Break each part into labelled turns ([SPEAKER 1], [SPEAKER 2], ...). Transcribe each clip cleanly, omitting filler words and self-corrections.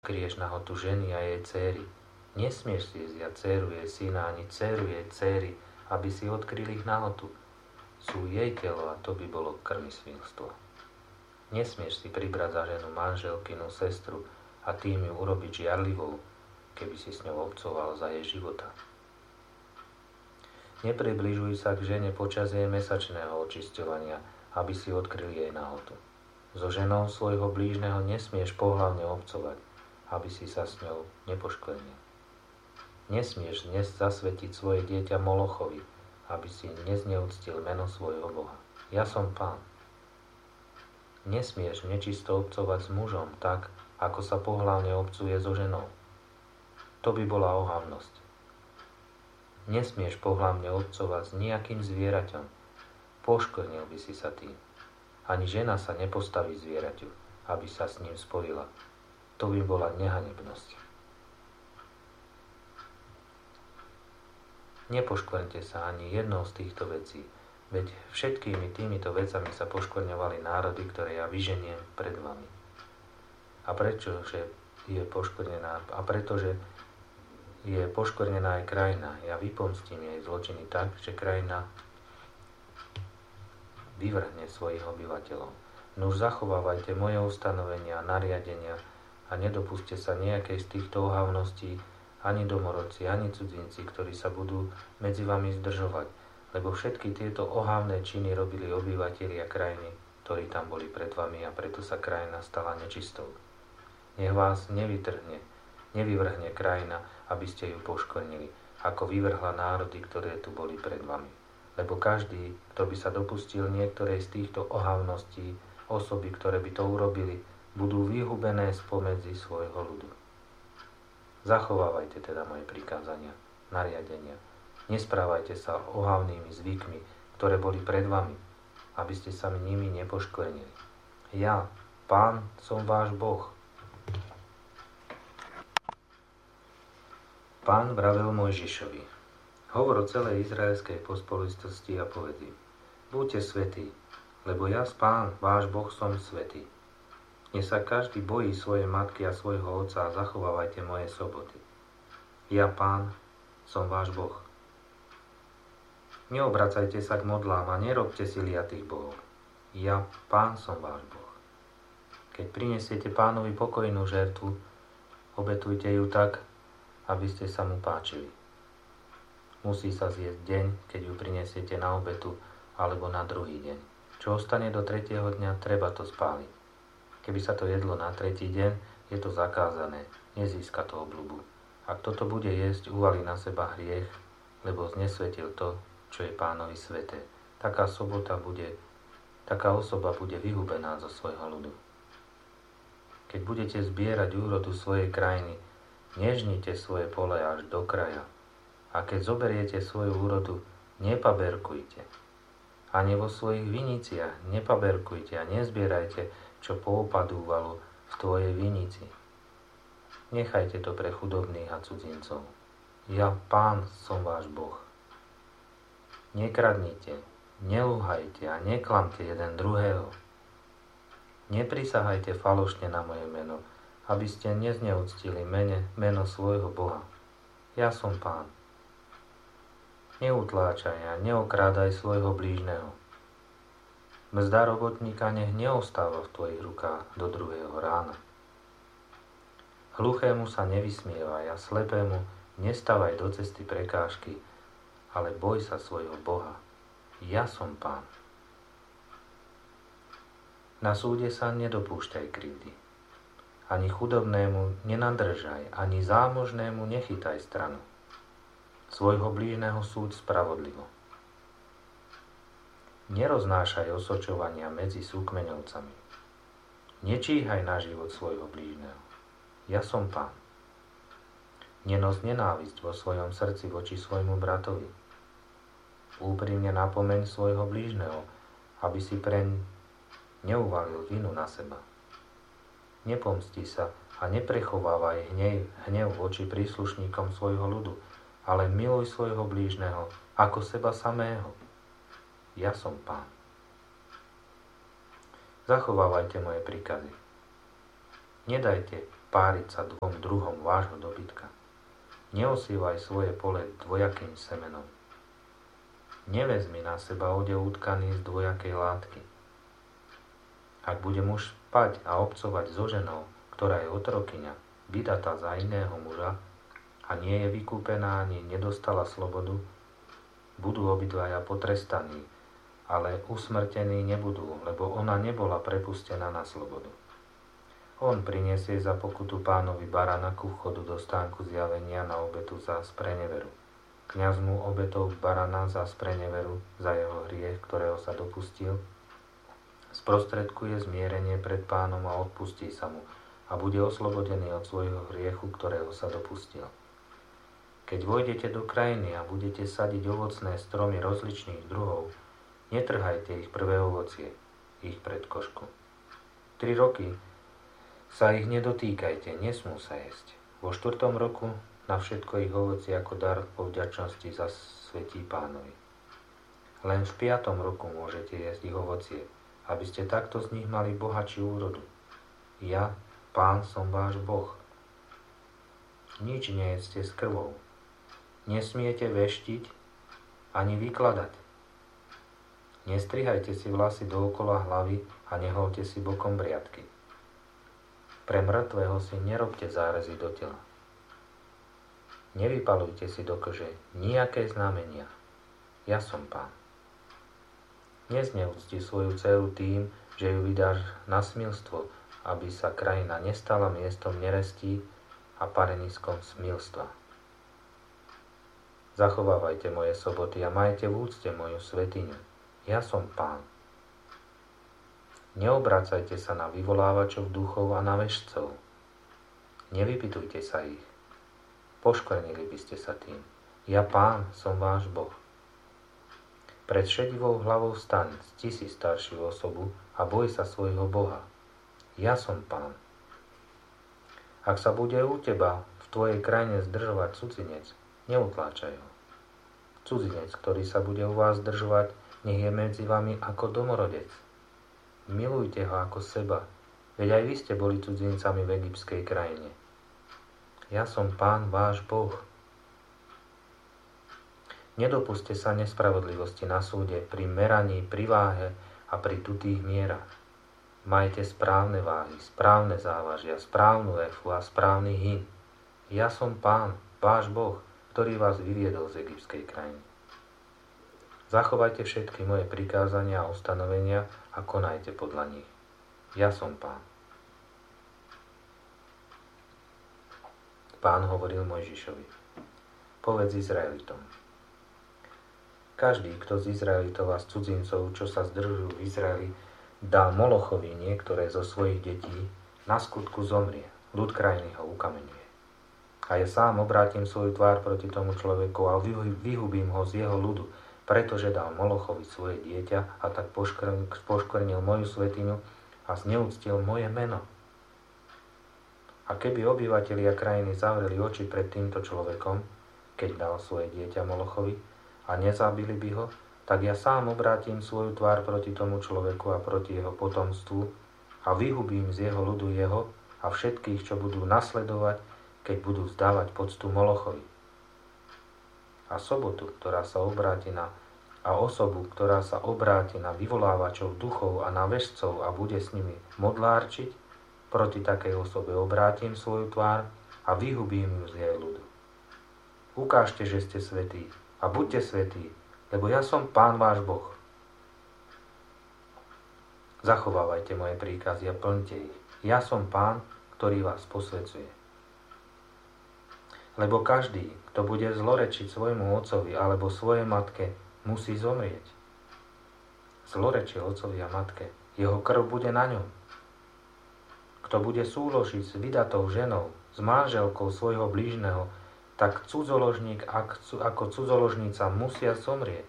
[SPEAKER 1] Kryješ nahotu ženy a jej céry. Nesmieš si zjať dcéru jej syna ani dcéru jej céry, aby si odkryl ich nahotu. Sú jej telo a to by bolo krvisvilstvo. Nesmieš si pribrať za ženu manželkinu sestru a tým ju urobiť žiarlivou, keby si s ňou obcoval za jej života. Nepribližuj sa k žene počas jej mesačného očisťovania, aby si odkryl jej nahotu. So ženou svojho blížneho nesmieš pohlavne obcovať, aby si sa s ňou nepoškvrnil. Nesmieš dnes zasvetiť svoje dieťa Molochovi, aby si nezneúctil meno svojho Boha. Ja som Pán. Nesmieš nečisto obcovať s mužom tak, ako sa pohlavne obcuje so ženou. To by bola ohavnosť. Nesmieš pohlavne obcovať s nejakým zvieraťom. Poškvrnil by si sa tým. Ani žena sa nepostaví zvieraťu, aby sa s ním spojila. To by bola nehanebnosť. Nepoškvrňte sa ani jednou z týchto vecí, veď všetkými týmito vecami sa poškvrňovali národy, ktoré ja vyženiem pred vami. A pretože je poškvrnená aj krajina, ja vypomstím jej zločiny tak, že krajina vyvrhne svojich obyvateľov. Nuž zachovávajte moje ustanovenia a nariadenia a nedopúste sa nejakej z týchto ohavností, ani domorodci, ani cudzinci, ktorí sa budú medzi vami zdržovať, lebo všetky tieto ohavné činy robili obyvatelia krajiny, ktorí tam boli pred vami a preto sa krajina stala nečistou. Nech vás nevyvrhne krajina, aby ste ju poškvrnili, ako vyvrhla národy, ktoré tu boli pred vami. Lebo každý, kto by sa dopustil niektorej z týchto ohavností, osoby, ktoré by to urobili, budú vyhubené spomedzi svojho ľudu. Zachovávajte teda moje prikázania, nariadenia. Nesprávajte sa ohavnými zvykmi, ktoré boli pred vami, aby ste sa nimi nepoškvrnili. Ja, Pán, som váš Boh. Pán vravel Mojžišovi: hovor o celej izraelskej pospolitosti a povedz im: buďte svätí, lebo ja, Pán, váš Boh, som svätý. Nech sa každý bojí svojej matky a svojho otca a zachovávajte moje soboty. Ja, Pán, som váš Boh. Neobracajte sa k modlám a nerobte si liatých bohov. Ja, Pán, som váš Boh. Keď prinesiete Pánovi pokojnú žertvu, obetujte ju tak, aby ste sa mu páčili. Musí sa zjesť deň, keď ju prinesiete na obetu, alebo na druhý deň. Čo ostane do 3. dňa, treba to spáliť. Keby sa to jedlo na 3. deň, je to zakázané, nezíska to obľubu. Ak toto bude jesť, uvalí na seba hriech, lebo znesvetil to, čo je Pánovi sväté. Taká osoba bude vyhubená zo svojho ľudu. Keď budete zbierať úrodu svojej krajiny, nežnite svoje pole až do kraja. A keď zoberiete svoju úrodu, nepaberkujte. Ani vo svojich viniciach nepaberkujte a nezbierajte, čo poopadúvalo v tvojej vinici. Nechajte to pre chudobných a cudzincov. Ja, Pán, som váš Boh. Nekradnite, nelúhajte a neklamte jeden druhého. Neprisahajte falošne na moje meno, aby ste nezneúctili meno svojho Boha. Ja som Pán. Neutláčaj a neokrádaj svojho blížneho. Mzda robotníka nech neostáva v tvojich rukách do druhého rána. Hluchému sa nevysmievaj a slepému nestávaj do cesty prekážky, ale boj sa svojho Boha. Ja som Pán. Na súde sa nedopúšťaj krivdy. Ani chudobnému nenadržaj, ani zámožnému nechytaj stranu. Svojho blížneho súď spravodlivo. Neroznášaj osočovania medzi súkmeňovcami. Nečíhaj na život svojho blížneho. Ja som Pán. Nenos nenávisť vo svojom srdci voči svojmu bratovi. Úprimne napomeň svojho blížneho, aby si preň neuvalil vinu na seba. Nepomsti sa a neprechovávaj hnev voči príslušníkom svojho ľudu, ale miluj svojho blížneho ako seba samého. Ja som Pán. Zachovávajte moje príkazy. Nedajte vpáriť sa dvom druhom vášho dobytka. Neosievaj svoje pole dvojakým semenom. Nevezmi na seba odev utkaný z dvojakej látky. Ak bude muž spať a obcovať so ženou, ktorá je otrokyňa, vydatá za iného muža a nie je vykúpená ani nedostala slobodu, budú obidvaja potrestaní, ale usmrtení nebudú, lebo ona nebola prepustená na slobodu. On prinesie za pokutu pánovi barana ku vchodu do stánku zjavenia na obetu za spreneveru. Kňaz mu obetou barana za spreneveru, za jeho hriech, ktorého sa dopustil, sprostredkuje zmierenie pred pánom a odpustí sa mu a bude oslobodený od svojho hriechu, ktorého sa dopustil. Keď vojdete do krajiny a budete sadiť ovocné stromy rozličných druhov, netrhajte ich prvé ovocie, ich predkošku. 3 roky sa ich nedotýkajte, nesmú sa jesť. Vo 4. roku na všetko ich ovocie ako dar po vďačnosti zasvetí pánovi. Len v 5. roku môžete jesť ich ovocie, aby ste takto z nich mali bohatšiu úrodu. Ja, Pán, som váš Boh. Nič nejedzte s krvou. Nesmiete veštiť ani vykladať. Nestrihajte si vlasy dookola hlavy a neholte si bokom briadky. Pre mŕtvého si nerobte zárezy do tela. Nevypalujte si do kože nijaké znamenia. Ja som Pán. Nezneúcti svoju dceru tým, že ju vydáš na smilstvo, aby sa krajina nestala miestom nerestí a pareniskom smilstva. Zachovávajte moje soboty a majte v úcte moju svätyňu. Ja som Pán. Neobracajte sa na vyvolávačov duchov a na vešcov. Nevypytujte sa ich. Poškvrnili by ste sa tým. Ja, Pán, som váš Boh. Pred šedivou hlavou vstaň, cti si staršiu osobu a boj sa svojho Boha. Ja som Pán. Ak sa bude u teba v tvojej krajine zdržovať cudzinec, neutláčaj ho. Cudzinec, ktorý sa bude u vás zdržovať, nech je medzi vami ako domorodec. Milujte ho ako seba, veď aj vy ste boli cudzincami v egyptskej krajine. Ja som Pán, váš Boh. Nedopusťte sa nespravodlivosti na súde, pri meraní, pri váhe a pri tutých mierach. Majte správne váhy, správne závažia, správnu efu a správny hin. Ja som Pán, váš Boh, ktorý vás vyviedol z egyptskej krajiny. Zachovajte všetky moje prikázania a ustanovenia a konajte podľa nich. Ja som Pán. Pán hovoril Mojžišovi: Povedz Izraelitom. Každý, kto z Izraelitov a z cudzincov, čo sa zdržujú v Izraeli, dá Molochovi niektoré zo svojich detí, na skutku zomrie, ľud krajiny ho ukameňuje. A ja sám obrátim svoju tvár proti tomu človeku a vyhubím ho z jeho ľudu, pretože dal Molochovi svoje dieťa a tak poškvrnil moju svätyňu a zneúctil moje meno. A keby obyvatelia krajiny zavreli oči pred týmto človekom, keď dal svoje dieťa Molochovi, a nezabili by ho, tak ja sám obrátim svoju tvár proti tomu človeku a proti jeho potomstvu a vyhubím z jeho ľudu jeho a všetkých, čo budú nasledovať, keď budú vzdávať poctu Molochovi. A sobotu, ktorá sa obráti a osobu, ktorá sa obráti na vyvolávačov duchov a na vešcov a bude s nimi modlárčiť, proti takej osobe obrátim svoju tvár a vyhubím ju z jej ľudu. Ukážte, že ste svätí a buďte svätí, lebo ja som Pán váš Boh. Zachovávajte moje príkazy a plňte ich. Ja som Pán, ktorý vás posväcuje. Lebo každý, kto bude zlorečiť svojmu otcovi alebo svojej matke, musí zomrieť. Zlorečil otcovi a matke, jeho krv bude na ňom. Kto bude súložiť s vydatou ženou, s manželkou svojho blížneho, tak cudzoložník ako cudzoložnica musia zomrieť.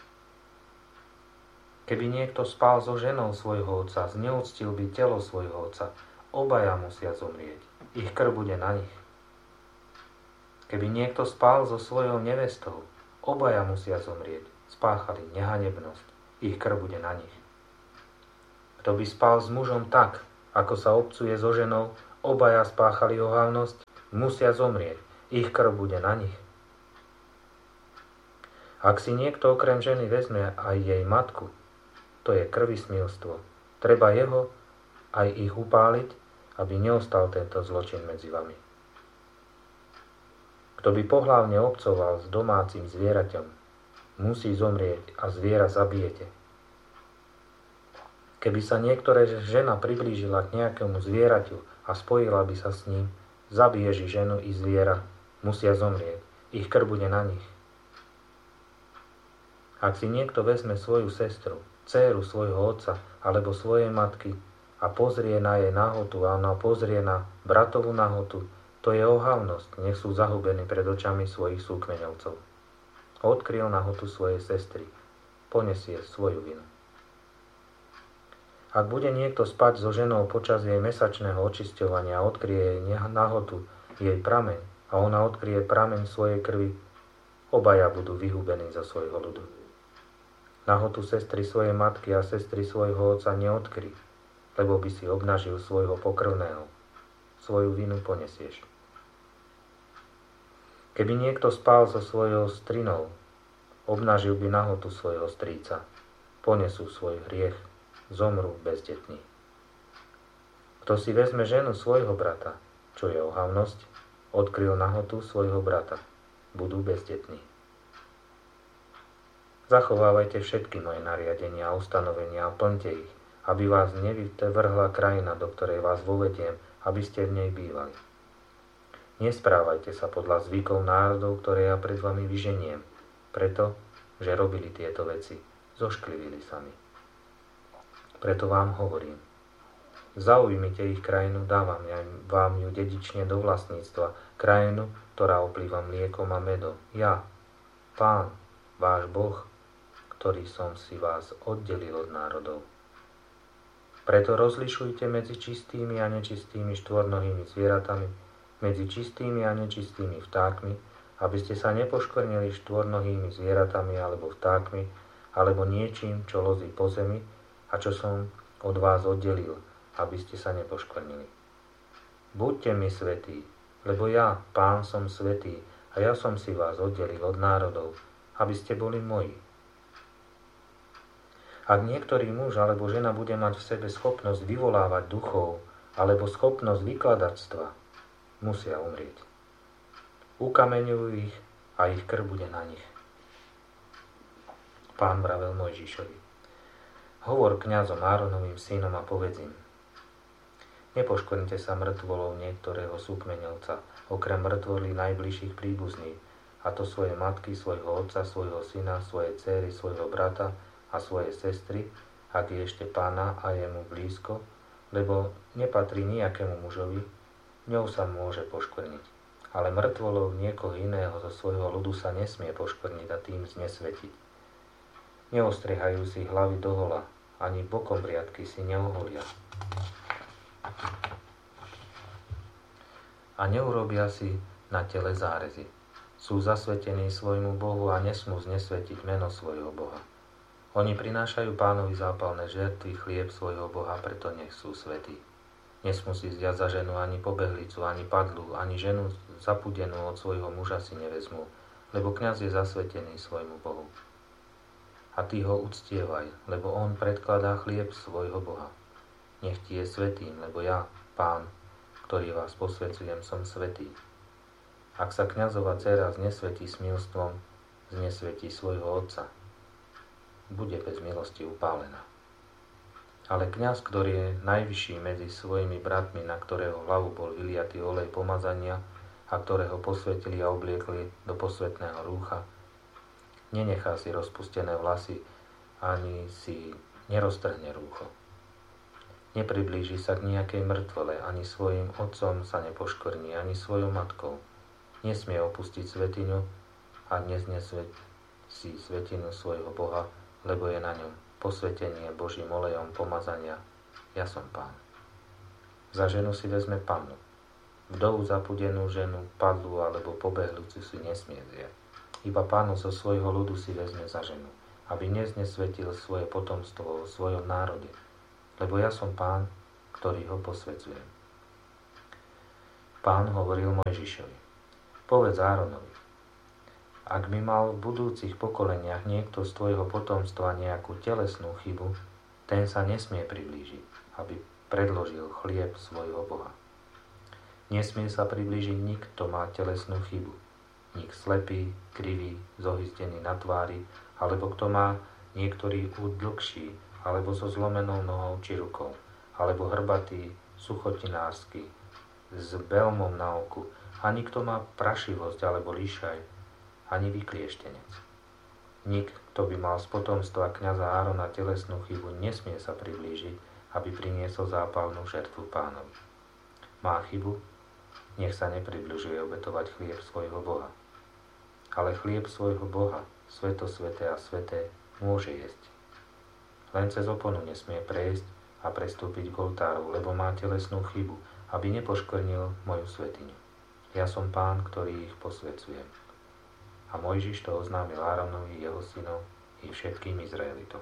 [SPEAKER 1] Keby niekto spal so ženou svojho otca, zneúctil by telo svojho otca, obaja musia zomrieť. Ich krv bude na nich. Keby niekto spal so svojou nevestou, obaja musia zomrieť. Spáchali nehanebnosť. Ich krv bude na nich. Kto by spal s mužom tak, ako sa obcuje so ženou, obaja spáchali ohavnosť, musia zomrieť. Ich krv bude na nich. Ak si niekto okrem ženy vezme aj jej matku, to je krvismilstvo. Treba jeho aj ich upáliť, aby neostal tento zločin medzi vami. Kto by pohlavne obcoval s domácim zvieraťom, musí zomrieť a zviera zabijete. Keby sa niektorá žena priblížila k nejakému zvieraťu a spojila by sa s ním, zabije ženu i zviera, musia zomrieť. Ich krv bude na nich. Ak si niekto vezme svoju sestru, dcéru svojho otca alebo svojej matky a pozrie na jej nahotu a ona pozrie na bratovú nahotu, to je ohavnosť, nech sú zahubení pred očami svojich súkmeňovcov. Odkryl nahotu svojej sestry, ponesie svoju vinu. Ak bude niekto spať so ženou počas jej mesačného očisťovania a odkryje jej nahotu, jej prameň, a ona odkryje prameň svojej krvi, obaja budú vyhubení zo svojho ľudu. Nahotu sestry svojej matky a sestry svojho otca neodkry, lebo by si obnažil svojho pokrvného. Svoju vinu ponesieš. Keby niekto spal so svojou strinou, obnažil by nahotu svojho strýca. Ponesú svoj hriech, zomrú bezdetní. Kto si vezme ženu svojho brata, čo je ohavnosť, odkryl nahotu svojho brata. Budú bezdetní. Zachovávajte všetky moje nariadenia a ustanovenia a plňte ich, aby vás nevyvrhla krajina, do ktorej vás vovediem, aby ste v nej bývali. Nesprávajte sa podľa zvykov národov, ktoré ja pred vami vyženiem, preto, že robili tieto veci, zošklivili sa mi. Preto vám hovorím, zaujmite ich krajinu, dávam vám ju dedične do vlastníctva, krajinu, ktorá oplýva mliekom a medom. Ja, Pán, váš Boh, ktorý som si vás oddelil od národov. Preto rozlišujte medzi čistými a nečistými štvornohými zvieratami, medzi čistými a nečistými vtákmi, aby ste sa nepoškvrnili štvornohými zvieratami alebo vtákmi, alebo niečím, čo lozí po zemi a čo som od vás oddelil, aby ste sa nepoškvrnili. Buďte mi svätí, lebo ja, Pán, som svätý a ja som si vás oddelil od národov, aby ste boli moji. Ak niektorý muž alebo žena bude mať v sebe schopnosť vyvolávať duchov alebo schopnosť vykladactva, musia umrieť. Ukameňujú ich a ich krv bude na nich. Pán vravel Mojžišovi: Hovor kňazom Áronovým synom a povedz im: Nepoškvrnite sa mŕtvolou niektorého súkmeňovca, okrem mŕtvoly najbližších príbuzných, a to svoje matky, svojho otca, svojho syna, svojej dcéry, svojho brata a svojej sestry, ak je ešte pána a je mu blízko, lebo nepatrí nejakému mužovi, ňou sa môže poškvrniť. Ale mŕtvolou niekoho iného zo svojho ľudu sa nesmie poškvrniť a tým znesvetiť. Neostriehajú si hlavy dohola, ani bokom riadky si neoholia. A neurobia si na tele zárezy. Sú zasvetení svojmu Bohu a nesmú znesvetiť meno svojho Boha. Oni prinášajú Pánovi zápalné žertvy, chlieb svojho Boha, preto nech sú svätí. Nesmú si vziať za ženu ani pobehlicu, ani padlu, ani ženu zapudenú od svojho muža si nevezmú, lebo kňaz je zasvetený svojmu Bohu. A ty ho uctievaj, lebo on predkladá chlieb svojho Boha. Nech ti je svätým, lebo ja, Pán, ktorý vás posväcujem, som svätý. Ak sa kňazova dcéra znesvetí smilstvom, znesvetí svojho otca. Bude bez milosti upálená. Ale kňaz, ktorý je najvyšší medzi svojimi bratmi, na ktorého hlavu bol vyliatý olej pomazania a ktorého posvetili a obliekli do posvätného rúcha, nenechá si rozpustené vlasy ani si neroztrhne rúcho. Nepriblíži sa k nejakej mŕtvole, ani svojim otcom sa nepoškvrní, ani svojou matkou. Nesmie opustiť svetiňu a neznesveť si svetinu svojho Boha, lebo je na ňom posvetenie Božím olejom pomazania. Ja som Pán. Za ženu si vezme pannu. Vdovu zapudenú ženu, padlu alebo pobehľúcu si nesmie vziať. Iba Pánu zo svojho ľudu si vezme za ženu, aby neznesvetil svoje potomstvo vo svojom národe. Lebo ja som Pán, ktorý ho posvedzujem. Pán hovoril Mojžišovi: Povedz Áronovi, ak by mal v budúcich pokoleniach niekto z tvojho potomstva nejakú telesnú chybu, ten sa nesmie priblížiť, aby predložil chlieb svojho Boha. Nesmie sa priblížiť nik, kto má telesnú chybu. Nik slepý, krivý, zohyzdený na tvári, alebo kto má niektorý úd dlhší, alebo so zlomenou nohou či rukou, alebo hrbatý, suchotinársky, s belmom na oku, ani kto má prašivosť alebo líšaj, ani vyklieštenec. Nik, kto by mal z potomstva kňaza Árona telesnú chybu, nesmie sa priblížiť, aby priniesol zápalnú žertvu Pánovi. Má chybu? Nech sa nepribližuje obetovať chlieb svojho Boha. Ale chlieb svojho Boha, sveto sveté a sveté, môže jesť. Len cez oponu nesmie prejsť a prestúpiť k oltáru, lebo má telesnú chybu, aby nepoškvrnil moju svetiňu. Ja som Pán, ktorý ich posväcujem. A Mojžiš to oznámil Áronovi, jeho synom i všetkým Izraelitom.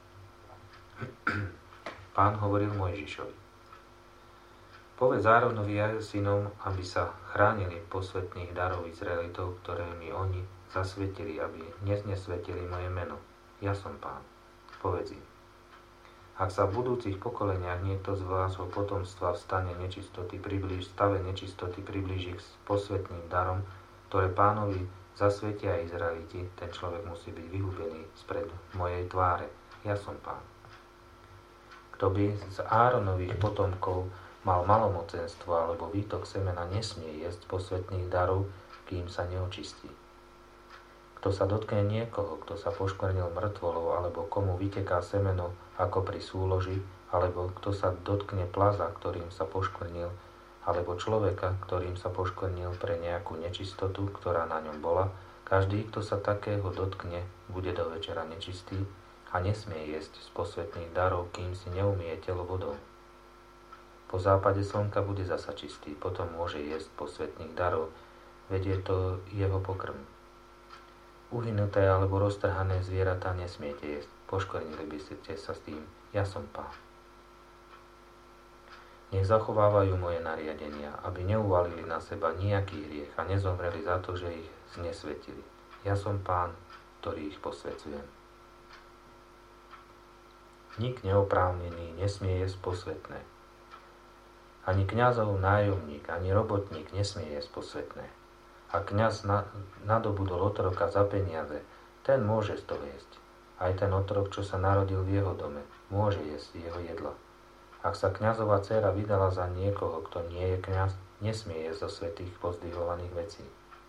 [SPEAKER 1] Pán hovoril Mojžišovi: Povedz Áronovi a jeho synom, aby sa chránili posvätných darov Izraelitov, ktoré mi oni zasvetili, aby neznesvetili moje meno. Ja som Pán. Povedz im: Ak sa v budúcich pokoleniach niekto z vášho potomstva v stave nečistoty priblíži k posvätným darom, ktoré Pánovi zasvetia Izraeliti, ten človek musí byť vyhubený spred mojej tváre. Ja som Pán. Kto by z Áronových potomkov mal malomocenstvo alebo výtok semena, nesmie jesť posvätných darov, kým sa neočistí. Kto sa dotkne niekoho, kto sa poškvrnil mŕtvolou, alebo komu vyteká semeno ako pri súloži, alebo kto sa dotkne plaza, ktorým sa poškvrnil, alebo človeka, ktorým sa poškvrnil pre nejakú nečistotu, ktorá na ňom bola, každý, kto sa takého dotkne, bude do večera nečistý a nesmie jesť z posvätných darov, kým si neumie telo vodou. Po západe slnka bude zasa čistý, potom môže jesť posvätných darov, veď je to jeho pokrm. Uhynuté alebo roztrhané zvieratá nesmiete jesť, poškvrnili by ste sa s tým. Ja som Pán. Nech zachovávajú moje nariadenia, aby neuvalili na seba nejaký hriech a nezomreli za to, že ich znesvetili. Ja som Pán, ktorý ich posväcujem. Nik neoprávnený nesmie jesť posvätné. Ani kňazov nájomník, ani robotník nesmie jesť posvätné. Ak kňaz nadobudol otroka za peniaze, ten môže z toho jesť. Aj ten otrok, čo sa narodil v jeho dome, môže jesť jeho jedla. Ak sa kňazová dcéra vydala za niekoho, kto nie je kňaz, nesmie jesť zo svätých pozdvihovaných vecí.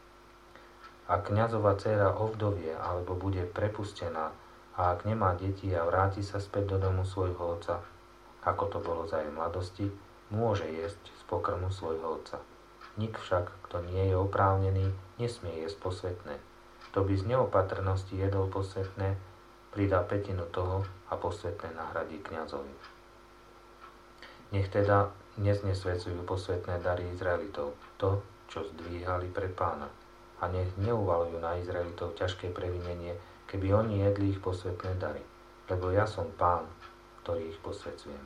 [SPEAKER 1] Ak kňazová dcéra ovdovie alebo bude prepustená a ak nemá deti a vráti sa späť do domu svojho otca, ako to bolo za jej mladosti, môže jesť z pokrmu svojho otca. Nik však, kto nie je oprávnený, nesmie jesť posvätné. Kto by z neopatrnosti jedol posvätné, pridá pätinu toho a posvätné nahradí kňazovi. Nech teda neznesvedzujú posvätné dary Izraelitov, to, čo zdvíhali pred Pána, a nech neuvalujú na Izraelitov ťažké previnenie, keby oni jedli ich posvätné dary, lebo ja som Pán, ktorý ich posväcujem.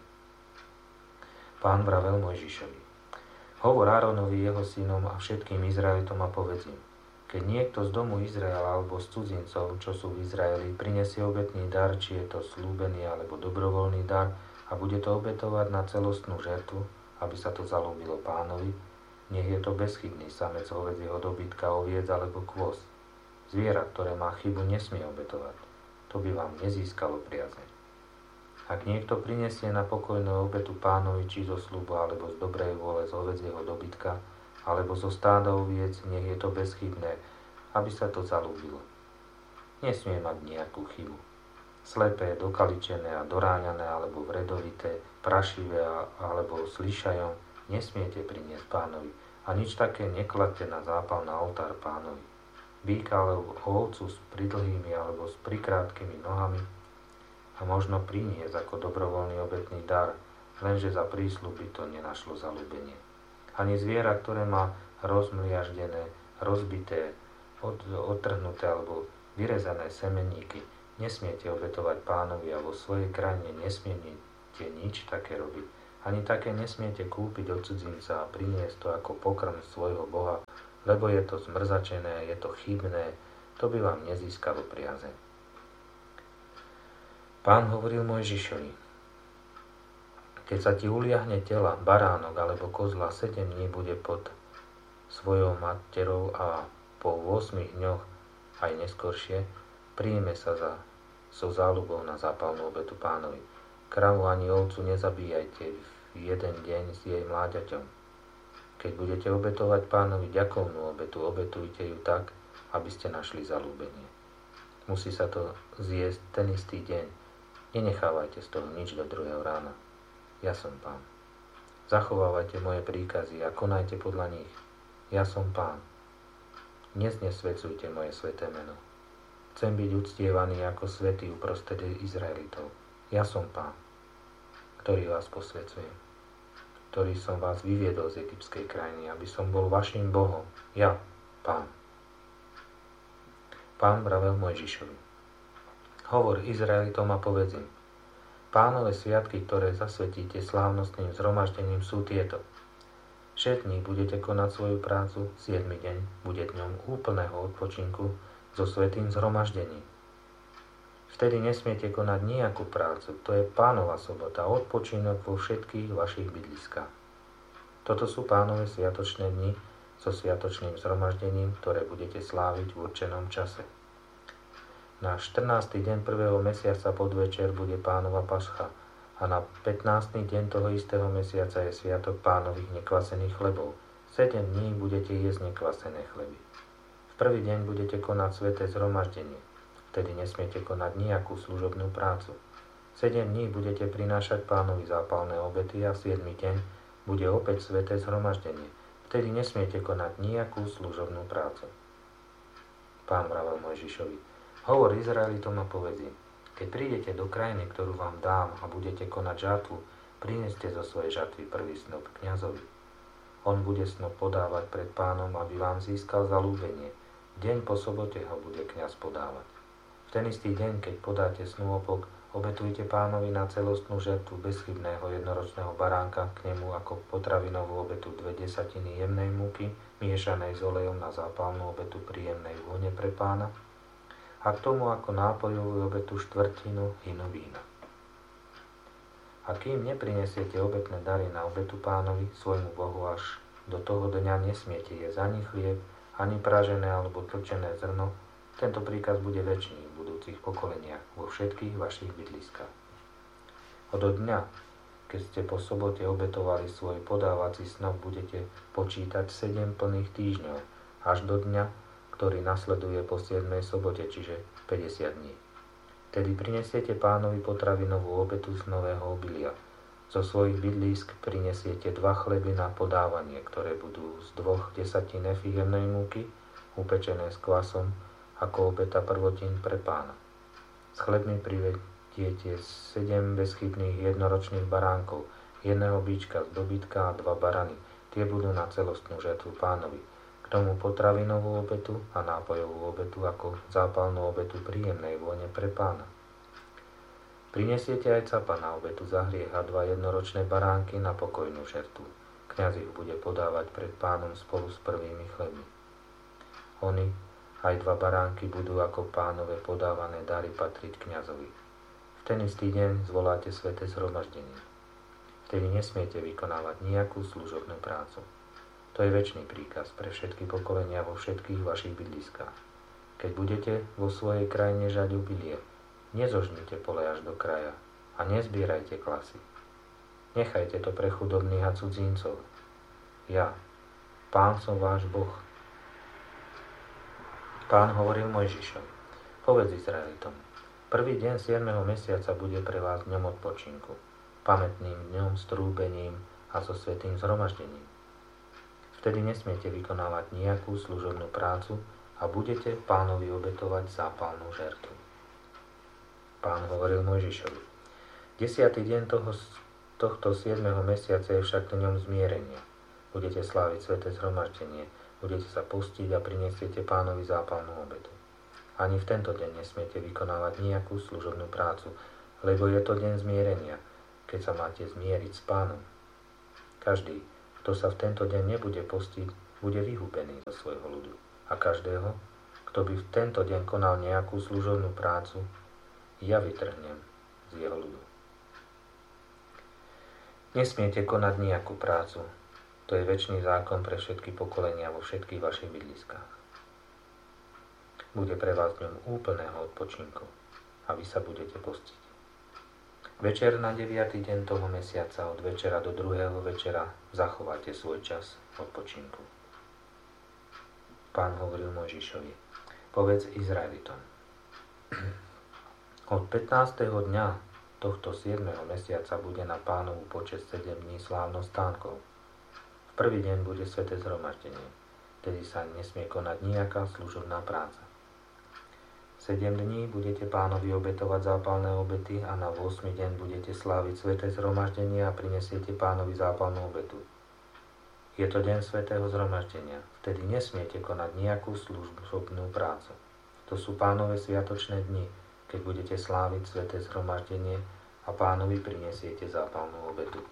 [SPEAKER 1] Pán vravel Mojžišovi: Hovor Áronovi, jeho synom a všetkým Izraelitom a povedz im: Keď niekto z domu Izraela alebo z cudzincov, čo sú v Izraeli, prinesie obetný dar, či je to slúbený alebo dobrovoľný dar, a bude to obetovať na celostnú žertvu, aby sa to zaľúbilo Pánovi, nech je to bezchybný samec hovädzieho dobytka, oviec alebo kôz. Zviera, ktoré má chybu, nesmie obetovať. To by vám nezískalo priazeň. Ak niekto prinesie na pokojnú obetu Pánovi, či zo sľubu, alebo z dobrej vôle z hovädzieho dobytka, alebo zo stáda oviec, nech je to bezchybné, aby sa to zaľúbilo. Nesmie mať nejakú chybu. Slepé, dokaličené a doráňané, alebo vredovité, prašivé alebo slyšajom, nesmiete priniesť Pánovi a nič také nekladte na zápal na oltár Pánovi. Býka alebo ovcu s pridlhými alebo s prikrátkými nohami a možno priniesť ako dobrovoľný obetný dar, lenže za prísľub by to nenašlo zaľúbenie. Ani zviera, ktoré má rozmliaždené, rozbité, odtrhnuté alebo vyrezané semeníky, nesmiete obetovať Pánovi a vo svojej krajine nesmiete nič také robiť, Ani také nesmiete kúpiť od cudzinca a priniesť to ako pokrm svojho Boha, lebo je to zmrzačené, je to chybné, to by vám nezískalo priazeň. Pán hovoril Mojžišovi: keď sa ti uliahne tela, baránok alebo kozla, 7 dní bude pod svojou materou a po 8 dňoch aj neskoršie príjme sa so záľubou na zápalnú obetu Pánovi. Kravu ani ovcu nezabíjajte v jeden deň s jej mláďaťom. Keď budete obetovať Pánovi ďakovnú obetu, obetujte ju tak, aby ste našli zaľúbenie. Musí sa to zjesť ten istý deň. Nenechávajte z toho nič do druhého rána. Ja som Pán. Zachovávajte moje príkazy a konajte podľa nich. Ja som Pán. Neznesvecujte moje sväté meno. Chcem byť uctievaný ako svätý uprostred Izraelitov. Ja som Pán, ktorý vás posväcujem, ktorý som vás vyviedol z egyptskej krajiny, aby som bol vašim Bohom. Ja, Pán. Pán vravel Mojžišovi: hovor Izraelitom a povedz im: Pánove sviatky, ktoré zasvetíte slávnostným zhromaždením, sú tieto. 6 dní budete konať svoju prácu, 7. deň bude dňom úplného odpočinku so svätým zhromaždením. Vtedy nesmiete konať nejakú prácu, to je Pánova sobota, odpočinok vo všetkých vašich bydliskách. Toto sú Pánove sviatočné dni so sviatočným zhromaždením, ktoré budete sláviť v určenom čase. Na 14. deň 1. mesiaca podvečer bude Pánova pascha a na 15. deň toho istého mesiaca je sviatok Pánových nekvasených chlebov. 7 dní budete jesť nekvasené chleby. V prvý deň budete konať sväté zhromaždenie. Vtedy nesmiete konať nejakú služobnú prácu. 7 dní budete prinášať Pánovi zápalné obety a 7. deň bude opäť sväté zhromaždenie. Vtedy nesmiete konať nejakú služobnú prácu. Pán vravel Mojžišovi: hovor Izraelitom a povedz im: keď prídete do krajiny, ktorú vám dám a budete konať žatvu, prineste zo svojej žatvy prvý snop kňazovi. On bude snop podávať pred Pánom, aby vám získal zaľúbenie. Deň po sobote ho bude kňaz podávať. V ten istý deň, keď podáte snúopok, obetujte Pánovi na celostnú žertvu bezchybného jednoročného baránka, k nemu ako potravinovú obetu 2/10 jemnej múky, miešanej s olejom na zápalnú obetu príjemnej vône pre Pána, a k tomu ako nápojovú obetu 1/4 hinu vína. A kým neprinesiete obetné dary na obetu Pánovi, svojmu Bohu, až do toho dňa nesmiete jesť ani chlieb, ani pražené alebo tlčené zrno. Tento príkaz bude večný v budúcich pokoleniach vo všetkých vašich bydliskách. Od dňa, keď ste po sobote obetovali svoj podávací snop, budete počítať 7 plných týždňov, až do dňa, ktorý nasleduje po 7. sobote, čiže 50 dní. Tedy prinesiete Pánovi potravinovú obetu z nového obilia. Zo svojich bydlísk prinesiete 2 chleby na podávanie, ktoré budú z 2/10 efy jemnej múky, upečené s kvasom, ako obeta prvotín pre Pána. S chlebmi privediete 7 bezchybných jednoročných baránkov, 1 bička z dobytka a 2 barany. Tie budú na celostnú žetvu Pánovi. K tomu potravinovú obetu a nápojovú obetu ako zápalnú obetu príjemnej vône pre Pána. Prinesiete aj capa na obetu za hriech a 2 jednoročné baránky na pokojnú žertu. Kňaz ich bude podávať pred Pánom spolu s prvými chlebmi. Oni, aj 2 baránky, budú ako Pánove podávané dary patriť kňazovi. V ten istý deň zvoláte sväté zhromaždenie. Vtedy nesmiete vykonávať nejakú služobnú prácu. To je večný príkaz pre všetky pokolenia vo všetkých vašich bydliskách. Keď budete vo svojej krajine žať obilie, nezožnite pole až do kraja a nezbierajte klasy. Nechajte to pre chudobných a cudzincov. Ja, Pán som váš Boh. Pán hovoril Mojžišovi: povedz Izraelitom: prvý deň 7. mesiaca bude pre vás dňom odpočinku, pamätným dňom s trúbením a so svätým zhromaždením. Vtedy nesmiete vykonávať nejakú služobnú prácu a budete Pánovi obetovať zápalnú žertu. Pán hovoril Mojžišovi: 10. deň tohto 7. mesiaca je však dňom zmierenia. Budete sláviť sväté zhromaždenie, budete sa postiť a prinesiete Pánovi zápalnú obetu. Ani v tento deň nesmiete vykonávať nejakú služobnú prácu, lebo je to deň zmierenia, keď sa máte zmieriť s Pánom. Každý, kto sa v tento deň nebude postiť, bude vyhubený zo svojho ľudu. A každého, kto by v tento deň konal nejakú služobnú prácu, ja vytrhnem z jeho ľudu. Nesmiete konať nejakú prácu. To je večný zákon pre všetky pokolenia vo všetkých vašich bydliskách. Bude pre vás dňom úplného odpočinku a vy sa budete postiť. Večer na 9. deň toho mesiaca od večera do 2. večera zachováte svoj čas odpočinku. Pán hovoril Mojžišovi: povedz Izraelitom. Od 15. dňa tohto 7. mesiaca bude na Pánovu počesť 7 dní slávnosť stánkov. V prvý deň bude sväté zhromaždenie, tedy sa nesmie konať nejaká služobná práca. 7 dní budete Pánovi obetovať zápalné obety a na 8. deň budete sláviť sväté zhromaždenie a prinesiete Pánovi zápalnú obetu. Je to deň svätého zhromaždenia, vtedy nesmiete konať nejakú služobnú prácu. To sú Pánove sviatočné dni, keď budete sláviť sväté zhromaždenie a Pánovi prinesiete zápalnú obetu.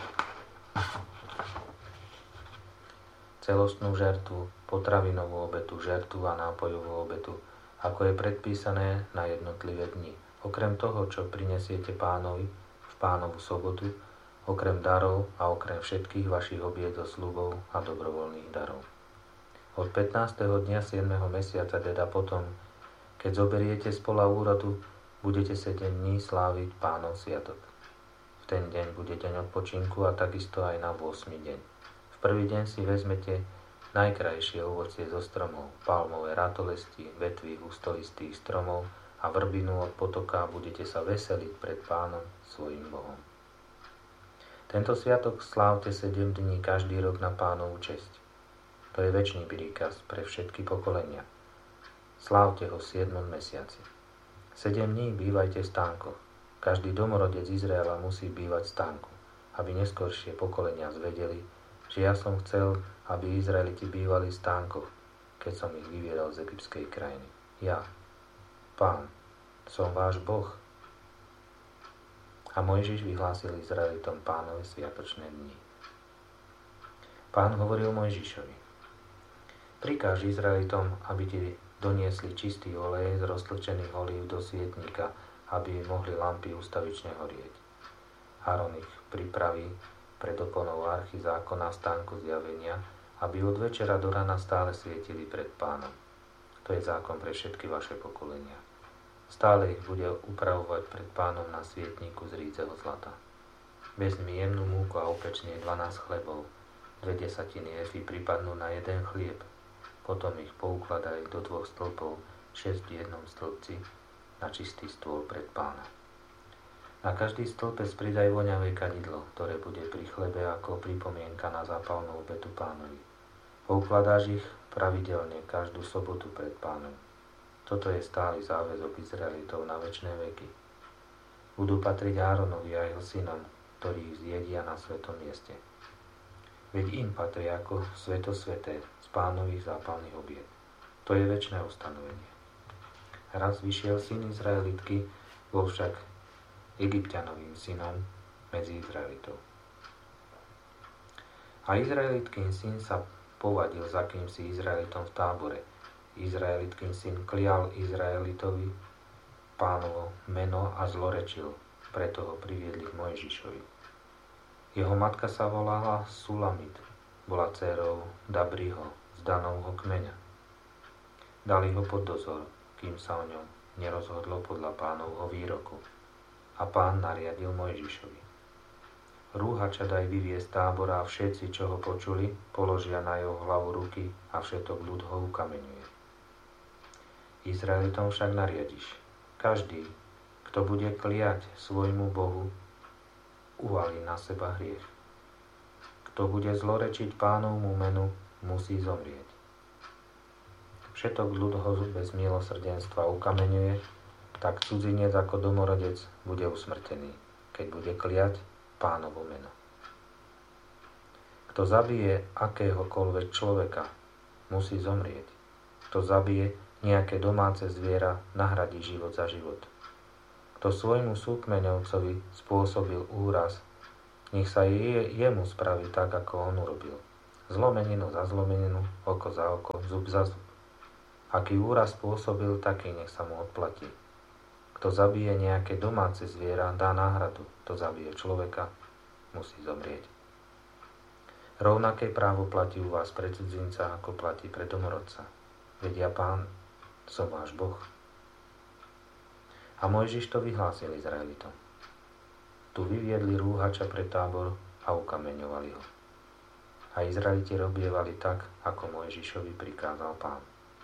[SPEAKER 1] Celostnú žertvu, potravinovú obetu, žertvu a nápojovú obetu, ako je predpísané na jednotlivé dni. Okrem toho, čo prinesiete Pánovi v Pánovu sobotu, okrem darov a okrem všetkých vašich obied zo sľubov a dobrovoľných darov. Od 15. dňa 7. mesiaca, teda potom, keď zoberiete z pola úrodu, budete 7 dní sláviť Pánov sviatok. V ten deň bude deň odpočinku a takisto aj na 8. deň. V prvý deň si vezmete najkrajšie ovocie zo stromov, palmové ratolesti, vetvy hustolistých stromov a vrbinu od potoka a budete sa veseliť pred Pánom, svojím Bohom. Tento sviatok slávte 7 dní každý rok na Pánovu česť. To je večný príkaz pre všetky pokolenia. Slávte ho v 7. mesiaci. 7 dní bývajte v stánkoch. Každý domorodec Izraela musí bývať v stánku, aby neskoršie pokolenia zvedeli, že ja som chcel, aby Izraeliti bývali v stánkoch, keď som ich vyviedol z egyptskej krajiny. Ja, Pán, som váš Boh. A Mojžiš vyhlásil Izraelitom Pánove sviatočné dni. Pán hovoril Mojžišovi: prikáž Izraelitom, aby ti doniesli čistý olej z roztlčených olív do svietnika, aby mohli lampy ustavične horieť. Áron ich pripraví pred oponou archy zákona stánku zjavenia, aby od večera do rana stále svietili pred Pánom. To je zákon pre všetky vaše pokolenia. Stále ich bude upravovať pred Pánom na svietniku z rídzeho zlata. Vezmi jemnú múku a upečne 12 chlebov, 2/10 efy pripadnú na jeden chlieb. Potom ich poukladaj do 2 stĺpov, 6 v jednom stĺpci, na čistý stôl pred Pána. Na každý stĺpec pridaj voňavé kadidlo, ktoré bude pri chlebe ako pripomienka na zápalnú obetu Pánovi. Poukladáš ich pravidelne každú sobotu pred Pánom. Toto je stály záväzok Izraelitov na večné veky. Budú patriť Áronovi a jeho synom, ktorí ich zjedia na svetom mieste. Veď im patrí ako svätosväté z Pánových zápalných obied. To je večné ustanovenie. Raz vyšiel syn Izraelitky, bol však Egypťanovým synom medzi Izraelitov. A Izraelitkin syn sa povadil za kýmsi Izraelitom v tábore. Izraelitkin syn klial Izraelitovi Pánovo meno a zlorečil, preto ho priviedli k Mojžišovi. Jeho matka sa volala Sulamit, bola dcérou Dabriho z Danovho kmeňa. Dali ho pod dozor, kým sa o ňom nerozhodlo podľa Pánovho výroku. A Pán nariadil Mojžišovi: rúhača daj vyviesť tábora a všetci, čo ho počuli, položia na jeho hlavu ruky a všetok ľud ho ukameňuje. Izraelitom však nariadiš: každý, kto bude kliať svojmu Bohu, uvalí na seba hriech. Kto bude zlorečiť Pánovmu menu, musí zomrieť. Všetok ľud ho bez milosrdenstva ukameňuje, tak cudzinec ako domorodec bude usmrtený, keď bude kliať Pánovo meno. Kto zabije akéhokoľvek človeka, musí zomrieť. Kto zabije nejaké domáce zviera, nahradí život za život. Kto svojmu súkmeňovcovi spôsobil úraz, nech sa jemu spraví tak, ako on urobil. Zlomeninu za zlomeninu, oko za oko, zub za zub. Aký úraz spôsobil, taký nech sa mu odplatí. Kto zabije nejaké domáce zviera, dá náhradu. Kto zabije človeka, musí zomrieť. Rovnaké právo platí u vás pre cudzinca, ako platí pre domorodca. Veď ja, Pán, som váš Boh. A Mojžiš to vyhlásil Izraelitom. Tu vyviedli rúhača pre tábor a ukameňovali ho. A Izraeliti robievali tak, ako Mojžišovi prikázal Pán.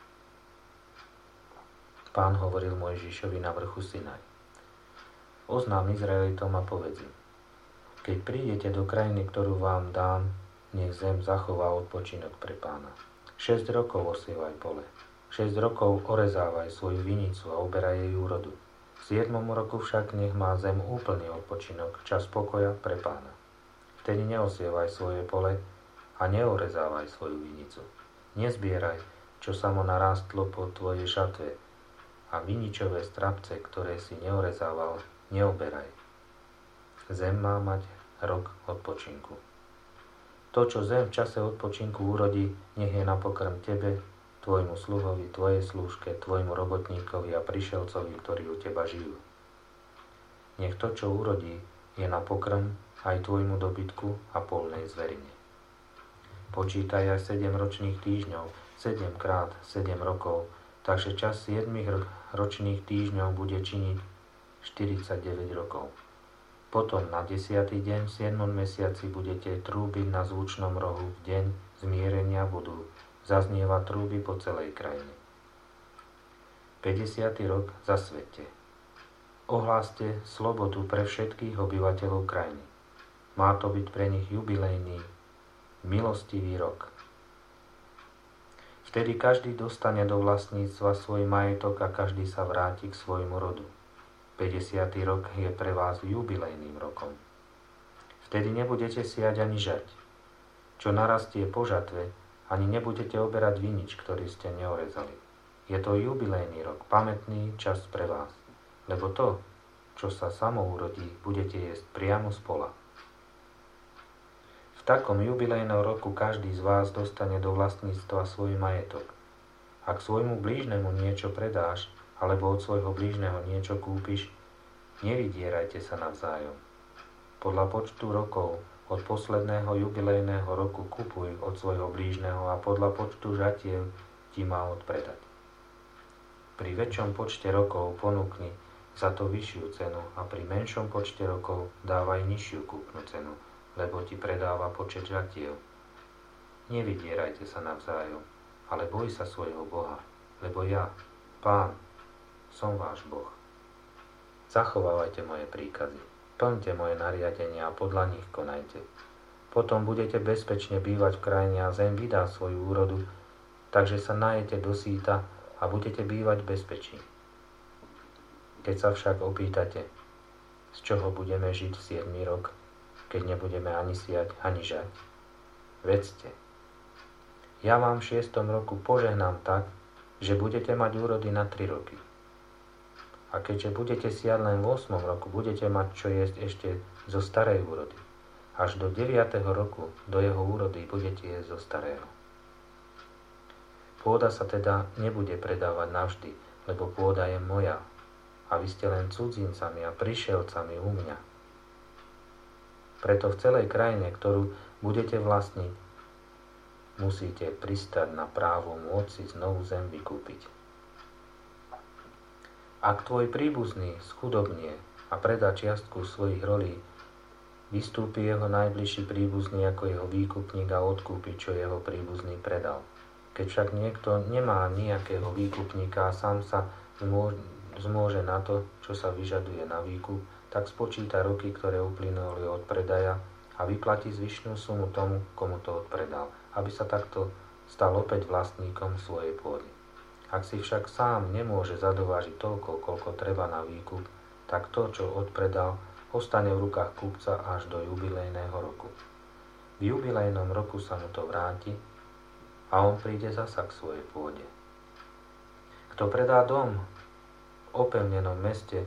[SPEAKER 1] Pán hovoril Mojžišovi na vrchu Sinaj. Oznám Izraelitom a povedz im, keď prídete do krajiny, ktorú vám dám, nech zem zachová odpočinok pre Pána. 6 rokov osievaj pole, 6 rokov orezávaj svoju vinicu a oberaj jej úrodu. V 7. roku však nech má zem úplný odpočinok, čas pokoja pre Pána. Vtedy neosievaj svoje pole a neorezávaj svoju vinicu. Nezbieraj, čo samo narástlo po tvojej šatve, a viničové strapce, ktoré si neorezával, neoberaj. Zem má mať rok odpočinku. To, čo zem v čase odpočinku urodí, nech je na pokrm tebe, tvojmu sluhovi, tvojej slúžke, tvojmu robotníkovi a prišelcovi, ktorí u teba žijú. Nech to, čo urodí, je na pokrm aj tvojmu dobytku a polnej zverine. Počítaj aj 7 ročných týždňov, 7 krát 7 rokov, takže čas 7 ročných týždňov bude činiť 49 rokov. Potom na 10. deň v 7. mesiaci budete trúbiť na zvučnom rohu v deň zmierenia budú zaznieva trúby po celej krajine. 50. rok zasvete. Ohláste slobodu pre všetkých obyvateľov krajiny. Má to byť pre nich jubilejný, milostivý rok. Vtedy každý dostane do vlastníctva svoj majetok a každý sa vráti k svojmu rodu. 50. rok je pre vás jubilejným rokom. Vtedy nebudete siať ani žať. Čo narastie po žatve, ani nebudete oberať vinič, ktorý ste neorezali. Je to jubilejný rok, pamätný čas pre vás, lebo to, čo sa samo urodí, budete jesť priamo z pola. V takom jubilejnom roku každý z vás dostane do vlastníctva svoj majetok. Ak svojmu blížnemu niečo predáš, alebo od svojho blížneho niečo kúpiš, nevydierajte sa navzájom. Podľa počtu rokov od posledného jubilejného roku kupuj od svojho blížneho a podľa počtu žatiev ti má odpredať. Pri väčšom počte rokov ponúkni za to vyššiu cenu a pri menšom počte rokov dávaj nižšiu kúpnu cenu, lebo ti predáva počet žatiev. Nevydierajte sa navzájom, ale boj sa svojho Boha, lebo ja, Pán, som váš Boh. Zachovávajte moje príkazy. Plňte moje nariadenia a podľa nich konajte. Potom budete bezpečne bývať v krajine a zem vydá svoju úrodu, takže sa najete do síta a budete bývať v bezpečí. Keď sa však opýtate, z čoho budeme žiť v 7. rok, keď nebudeme ani siať, ani žať, vedzte. Ja vám v 6. roku požehnám tak, že budete mať úrody na 3 roky. A keďže budete siať len v 8. roku, budete mať čo jesť ešte zo starej úrody. Až do 9. roku do jeho úrody budete jesť zo starého. Pôda sa teda nebude predávať navždy, lebo pôda je moja a vy ste len cudzincami a prišielcami u mňa. Preto v celej krajine, ktorú budete vlastniť, musíte pristať na právo môcť si znovu zem vykúpiť. Ak tvoj príbuzný schudobnie a predá čiastku svojich rolí, vystúpi jeho najbližší príbuzný ako jeho výkupník a odkúpi, čo jeho príbuzný predal. Keď však niekto nemá nejakého výkupníka a sám sa zmôže na to, čo sa vyžaduje na výkup, tak spočíta roky, ktoré uplynuli od predaja a vyplatí zvyšnú sumu tomu, komu to odpredal, aby sa takto stal opäť vlastníkom svojej pôdy. Ak si však sám nemôže zadovážiť toľko, koľko treba na výkup, tak to, čo odpredal, ostane v rukách kupca až do jubilejného roku. V jubilejnom roku sa mu to vráti a on príde zasa k svojej pôde. Kto predá dom v opevnenom meste,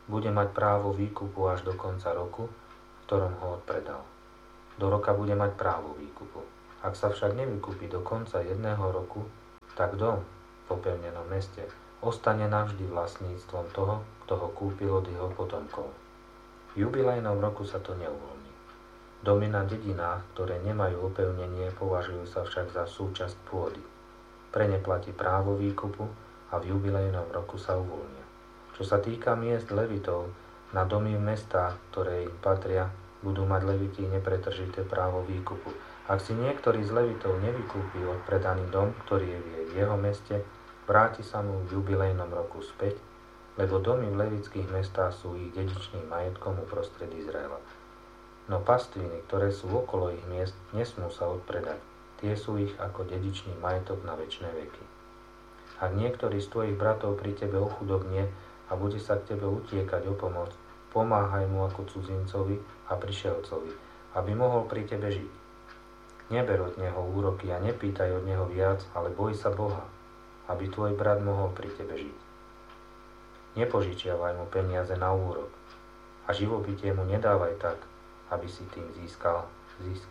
[SPEAKER 1] bude mať právo výkupu až do konca roku, v ktorom ho odpredal. Do roka bude mať právo výkupu. Ak sa však nevykúpi do konca jedného roku, tak dom v opevnenom meste ostane navždy vlastníctvom toho, kto ho kúpil od jeho potomkov. V jubilejnom roku sa to neuvoľní. Domy na dedinách, ktoré nemajú opevnenie, považujú sa však za súčasť pôdy. Pre ne platí právo výkupu a v jubilejnom roku sa uvoľnia. Čo sa týka miest levitov, na domy v mestách, ktoré im patria, budú mať leviti nepretržité právo výkupu. Ak si niektorý z levitov nevykúpi odpredaný dom, ktorý je v jeho meste, vráti sa mu v jubilejnom roku späť, lebo domy v levických mestách sú ich dedičným majetkom uprostred Izraela. No pastviny, ktoré sú okolo ich miest, nesmú sa odpredať. Tie sú ich ako dedičný majetok na večné veky. Ak niektorý z tvojich bratov pri tebe ochudobnie a bude sa k tebe utiekať o pomoc, pomáhaj mu ako cudzincovi a prišelcovi, aby mohol pri tebe žiť. Neber od neho úroky a nepýtaj od neho viac, ale boj sa Boha, aby tvoj brat mohol pri tebe žiť. Nepožičiavaj mu peniaze na úrok a živobytie mu nedávaj tak, aby si tým získal zisk.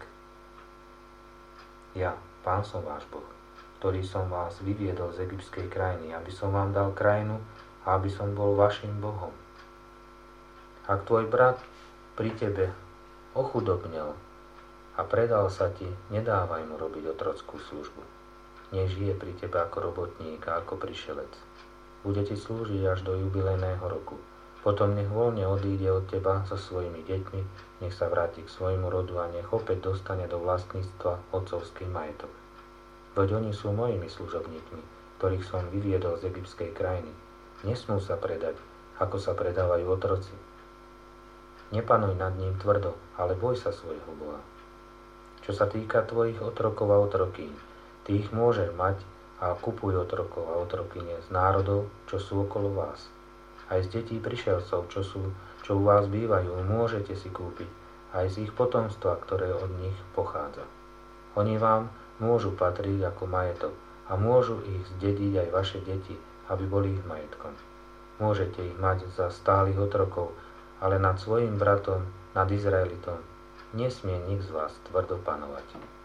[SPEAKER 1] Ja, Pán som váš Boh, ktorý som vás vyviedol z egyptskej krajiny, aby som vám dal krajinu a aby som bol vašim Bohom. Ak tvoj brat pri tebe ochudobnel a predal sa ti, nedávaj mu robiť otrockú službu. Nech žije pri tebe ako robotník a ako prišelec. Bude ti slúžiť až do jubilejného roku. Potom nech voľne odíde od teba so svojimi deťmi, nech sa vráti k svojmu rodu a nech opäť dostane do vlastníctva otcovský majetok. Veď oni sú mojimi služobníkmi, ktorých som vyviedol z egyptskej krajiny. Nesmú sa predať, ako sa predávajú otroci. Nepanuj nad ním tvrdo, ale boj sa svojho Boha. Čo sa týka tvojich otrokov a otrokýň, ty ich môžeš mať a kupuj otrokov a otrokyne z národov, čo sú okolo vás. Aj z detí prišelcov, čo u vás bývajú, môžete si kúpiť, aj z ich potomstva, ktoré od nich pochádza. Oni vám môžu patriť ako majetok a môžu ich zdediť aj vaše deti, aby boli ich majetkom. Môžete ich mať za stálych otrokov, ale nad svojim bratom, nad Izraelitom, nesmie nik z vás tvrdo panovať.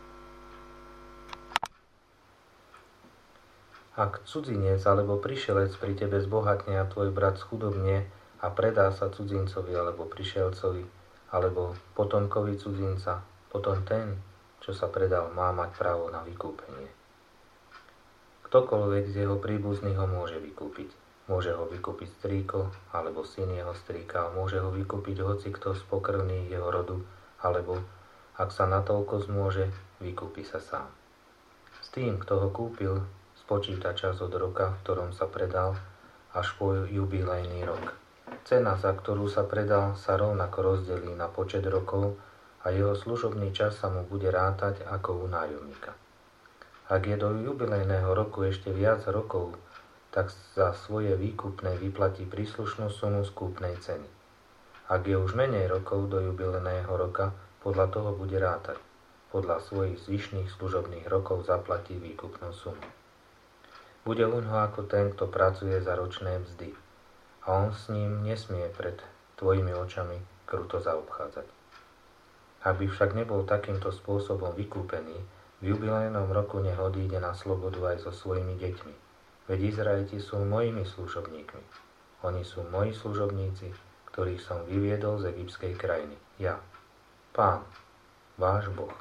[SPEAKER 1] Ak cudzinec alebo prišelec pri tebe zbohatne a tvoj brat schudobne a predá sa cudzincovi alebo prišelcovi alebo potomkovi cudzinca, potom ten, čo sa predal, má mať právo na vykúpenie. Ktokoľvek z jeho príbuzných ho môže vykúpiť. Môže ho vykúpiť strýko alebo syn jeho strýka, môže ho vykúpiť hocikto z pokrvných jeho rodu, alebo, ak sa natoľko zmôže, vykúpi sa sám. S tým, kto ho kúpil, spočíta čas od roka, v ktorom sa predal, až po jubilejný rok. Cena, za ktorú sa predal, sa rovnako rozdelí na počet rokov a jeho služobný čas sa mu bude rátať ako u nájomníka. Ak je do jubilejného roku ešte viac rokov, tak za svoje výkupné vyplatí príslušnú sumu z kúpnej ceny. Ak je už menej rokov do jubilejného roka, podľa toho bude rátať. Podľa svojich zvyšných služobných rokov zaplatí výkupnú sumu. Bude uňho ako ten, kto pracuje za ročné mzdy, a on s ním nesmie pred tvojimi očami kruto zaobchádzať. Ak by však nebol takýmto spôsobom vykúpený, v jubilejnom roku nech odíde na slobodu aj so svojimi deťmi. Veď Izraeliti sú mojimi služobníkmi. Oni sú moji služobníci, ktorých som vyviedol z egyptskej krajiny. Ja, Pán, váš Boh.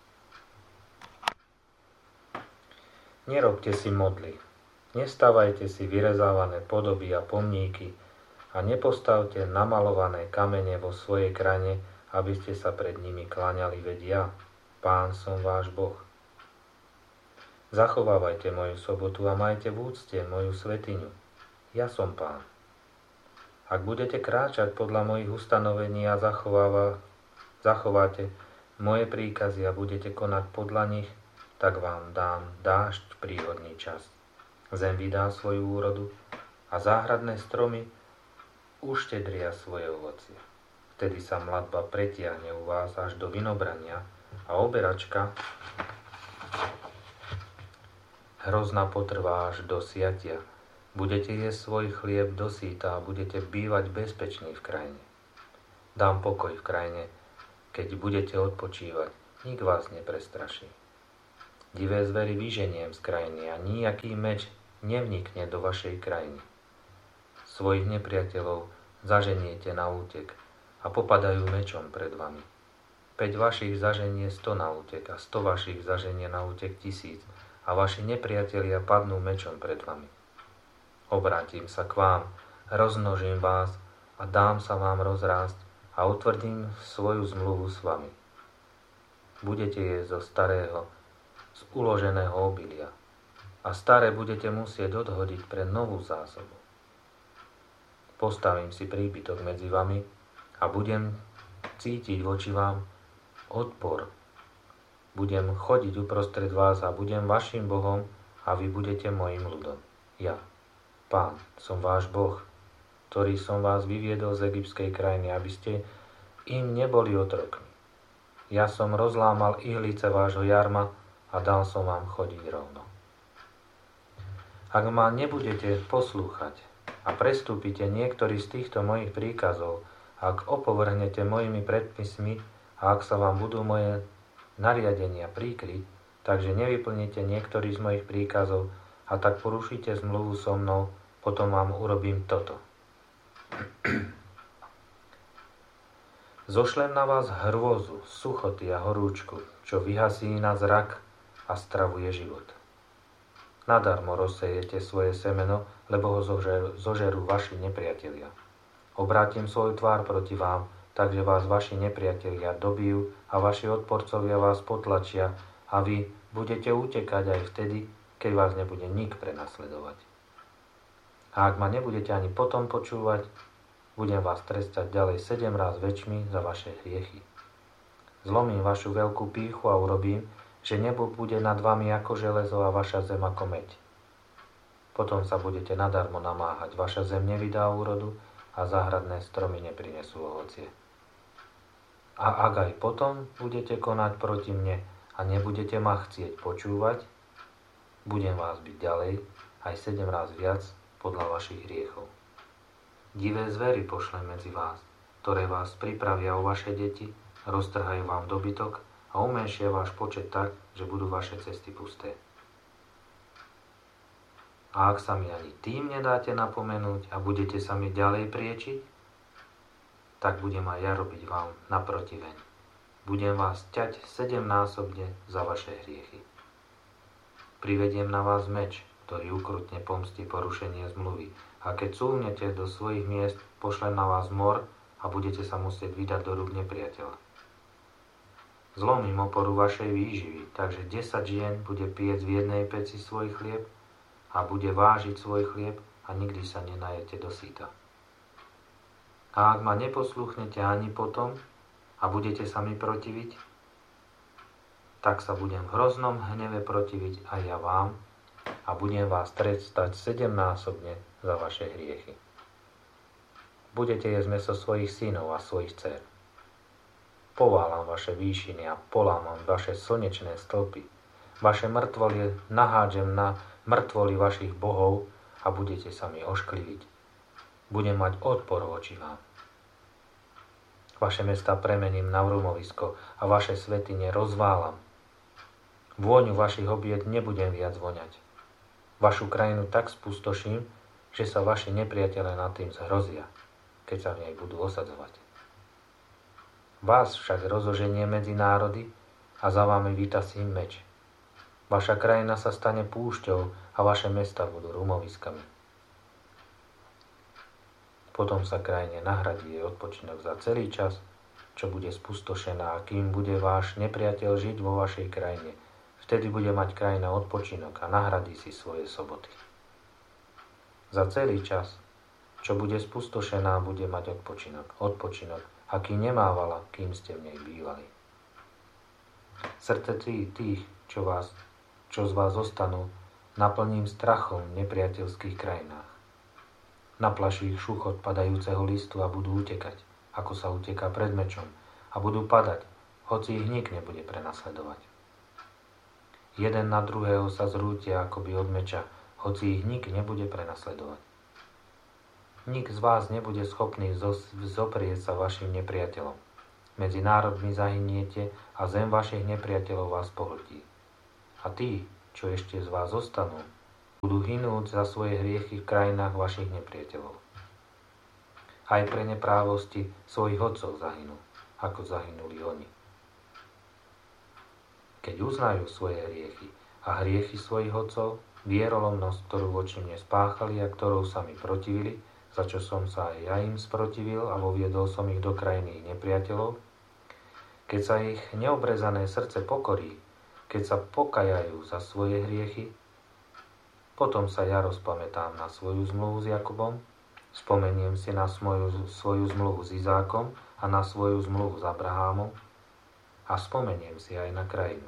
[SPEAKER 1] Nerobte si modly. Nestávajte si vyrezávané podoby a pomníky a nepostavte namalované kamene vo svojej krajine, aby ste sa pred nimi kláňali, veď ja, Pán, som váš Boh. Zachovávajte moju sobotu a majte v úcte moju svätyňu. Ja som Pán. Ak budete kráčať podľa mojich ustanovení a zachováte moje príkazy a budete konať podľa nich, tak vám dám dážď príhodný čas. Zem vydá svoju úrodu a záhradné stromy uštedria svoje ovocie. Vtedy sa mladba pretiahne u vás až do vinobrania a oberačka hrozna potrvá až do siatia. Budete jesť svoj chlieb dosýta a budete bývať bezpeční v krajine. Dám pokoj v krajine, keď budete odpočívať, nik vás neprestraší. Divé zvery vyženiem z krajiny a nijaký meč nevnikne do vašej krajiny. Svojich nepriateľov zaženiete na útek a popadajú mečom pred vami. 5 vašich zaženie 100 na útek a 100 vašich zaženie na útek 1000 a vaši nepriatelia padnú mečom pred vami. Obrátim sa k vám, rozmnožím vás a dám sa vám rozrásť a utvrdím svoju zmluvu s vami. Budete jesť zo starého, z uloženého obilia a staré budete musieť odhodiť pre novú zásobu. Postavím si príbytok medzi vami a budem cítiť voči vám odpor. Budem chodiť uprostred vás a budem vašim Bohom a vy budete mojim ľudom. Ja, Pán, som váš Boh, ktorý som vás vyviedol z egyptskej krajiny, aby ste im neboli otrokmi. Ja som rozlámal ihlice vášho jarma a dal som vám chodiť rovno. Ak ma nebudete poslúchať a prestúpite niektorý z týchto mojich príkazov, ak opovrhnete mojimi predpismi a ak sa vám budú moje nariadenia príkryť, takže nevyplníte niektorý z mojich príkazov a tak porušíte zmluvu so mnou, potom vám urobím toto. Zošlem na vás hrôzu, suchoty a horúčku, čo vyhasí na zrak a stravuje život. Nadarmo rozsejete svoje semeno, lebo ho zožerú vaši nepriatelia. Obrátim svoju tvár proti vám, takže vás vaši nepriatelia dobijú a vaši odporcovia vás potlačia a vy budete utekať aj vtedy, keď vás nebude nik prenasledovať. A ak ma nebudete ani potom počúvať, budem vás trestať ďalej 7 raz väčšmi za vaše hriechy. Zlomím vašu veľkú pýchu a urobím, že nebo bude nad vami ako železo a vaša zem ako meď. Potom sa budete nadarmo namáhať, vaša zem nevydá úrodu a záhradné stromy neprinesú ovocie. A ak aj potom budete konať proti mne a nebudete ma chcieť počúvať, budem vás byť ďalej aj 7 raz viac podľa vašich hriechov. Divé zvery pošlem medzi vás, ktoré vás pripravia o vaše deti, roztrhajú vám dobytok a umenšia váš počet tak, že budú vaše cesty pusté. A ak sa mi ani tým nedáte napomenúť a budete sa mi ďalej priečiť, tak budem aj ja robiť vám naprotiveň. Budem vás ťať 7-násobne za vaše hriechy. Privediem na vás meč, ktorý ukrutne pomstí porušenie zmluvy. A keď súhnete do svojich miest, pošlem na vás mor a budete sa musieť vydať do rúk nepriateľa. Zlomím oporu vašej výživy, takže 10 žien bude piec v jednej peci svoj chlieb a bude vážiť svoj chlieb a nikdy sa nenajete dosýta. A ak ma neposluchnete ani potom a budete sa mi protiviť, tak sa budem v hroznom hneve protiviť aj ja vám a budem vás trestať 7-násobne za vaše hriechy. Budete jesť mäso svojich synov a svojich dcér. Poválam vaše výšiny a polámam vaše slnečné stĺpy. Vaše mŕtvolie nahádžem na mŕtvoly vašich bohov a budete sa mi oškliviť. Budem mať odpor voči vám. Vaše mestá premením na rumovisko a vaše svätyne rozválam. Vôňu vašich obied nebudem viac voňať. Vašu krajinu tak spustoším, že sa vaši nepriatelia nad tým zhrozia, keď sa v nej budú osadzovať. Vás však rozoženie medzi národy a za vami vytasím meč. Vaša krajina sa stane púšťou a vaše mesta budú rumoviskami. Potom sa krajine nahradí jej odpočinok za celý čas, čo bude spustošená a kým bude váš nepriateľ žiť vo vašej krajine. Vtedy bude mať krajina odpočinok a nahradí si svoje soboty. Za celý čas, čo bude spustošená, bude mať odpočinok, aký nemávala, kým ste v nej bývali. Srdce tých, čo z vás zostanú, naplním strachom v nepriateľských krajinách. Naplaší ich šuchot padajúceho listu a budú utekať, ako sa uteká pred mečom, a budú padať, hoci ich nik nebude prenasledovať. Jeden na druhého sa zrútia akoby od meča, hoci ich nik nebude prenasledovať. Nik z vás nebude schopný zoprieť sa vašim nepriateľom. Medzi národmi zahyniete a zem vašich nepriateľov vás pohltí. A tí, čo ešte z vás zostanú, budú hynúť za svoje hriechy v krajinách vašich nepriateľov. Aj pre neprávosti svojich otcov zahynú, ako zahynuli oni. Keď uznajú svoje hriechy a hriechy svojich otcov, vierolomnosť, ktorú voči mne spáchali a ktorou sa mi protivili, za čo som sa aj ja im sprotivil a voviedol som ich do krajiny ich nepriateľov, keď sa ich neobrezané srdce pokorí, keď sa pokajajú za svoje hriechy, potom sa ja rozpamätám na svoju zmluvu s Jakubom, spomeniem si na svoju zmluvu s Izákom a na svoju zmluvu s Abrahámom a spomeniem si aj na krajinu.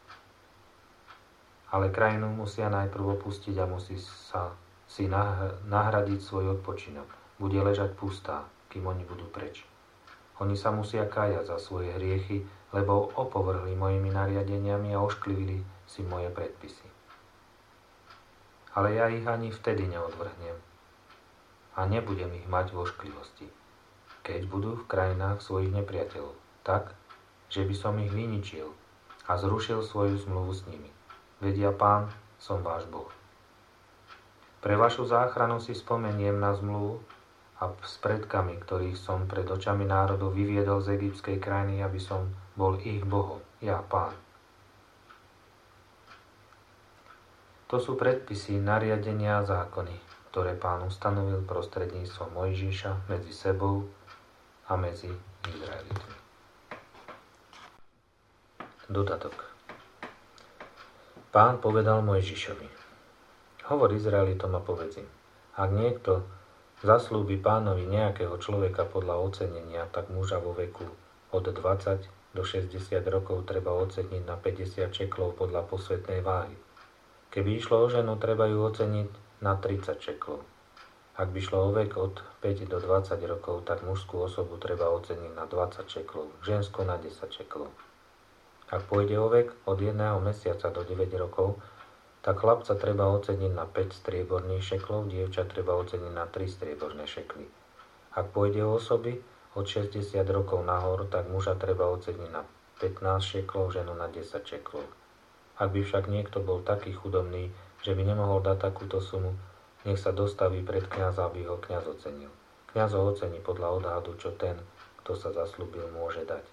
[SPEAKER 1] Ale krajinu musia najprv opustiť a musí sa si nahradiť svoj odpočinok. Bude ležať pustá, kým oni budú preč. Oni sa musia kájať za svoje hriechy, lebo opovrhli mojimi nariadeniami a ošklivili si moje predpisy. Ale ja ich ani vtedy neodvrhnem a nebudem ich mať v ošklivosti, keď budú v krajinách svojich nepriateľov, tak, že by som ich vyničil a zrušil svoju zmluvu s nimi. Vedia Pán, som váš Boh. Pre vašu záchranu si spomeniem na zmluvu a s predkami, ktorých som pred očami národov vyviedol z egyptskej krajiny, aby som bol ich Bohom, ja Pán. To sú predpisy, nariadenia a zákony, ktoré Pán ustanovil prostredníctvom Mojžiša medzi sebou a medzi Izraelitmi. Dodatok. Pán povedal Mojžišovi: Hovor Izraelitom a povedz im: ak niekto zaslúbi Pánovi nejakého človeka podľa ocenenia, tak muža vo veku od 20 do 60 rokov treba oceniť na 50 šeklov podľa posvätnej váhy. Keby išlo o ženu, treba ju oceniť na 30 šeklov. Ak by šlo o vek od 5 do 20 rokov, tak mužskú osobu treba oceniť na 20 šeklov, ženskú na 10 šeklov. Ak pôjde o vek od 1 mesiaca do 9 rokov, tak chlapca treba oceniť na 5 strieborných šeklov, dievča treba oceniť na 3 strieborné šekly. Ak pôjde o osoby od 60 rokov nahor, tak muža treba oceniť na 15 šeklov, ženu na 10 šeklov. Ak by však niekto bol taký chudobný, že by nemohol dať takúto sumu, nech sa dostaví pred kňaza, aby ho kňaz ocenil. Kňaz ho ocení podľa odhadu, čo ten, kto sa zaslúbil, môže dať.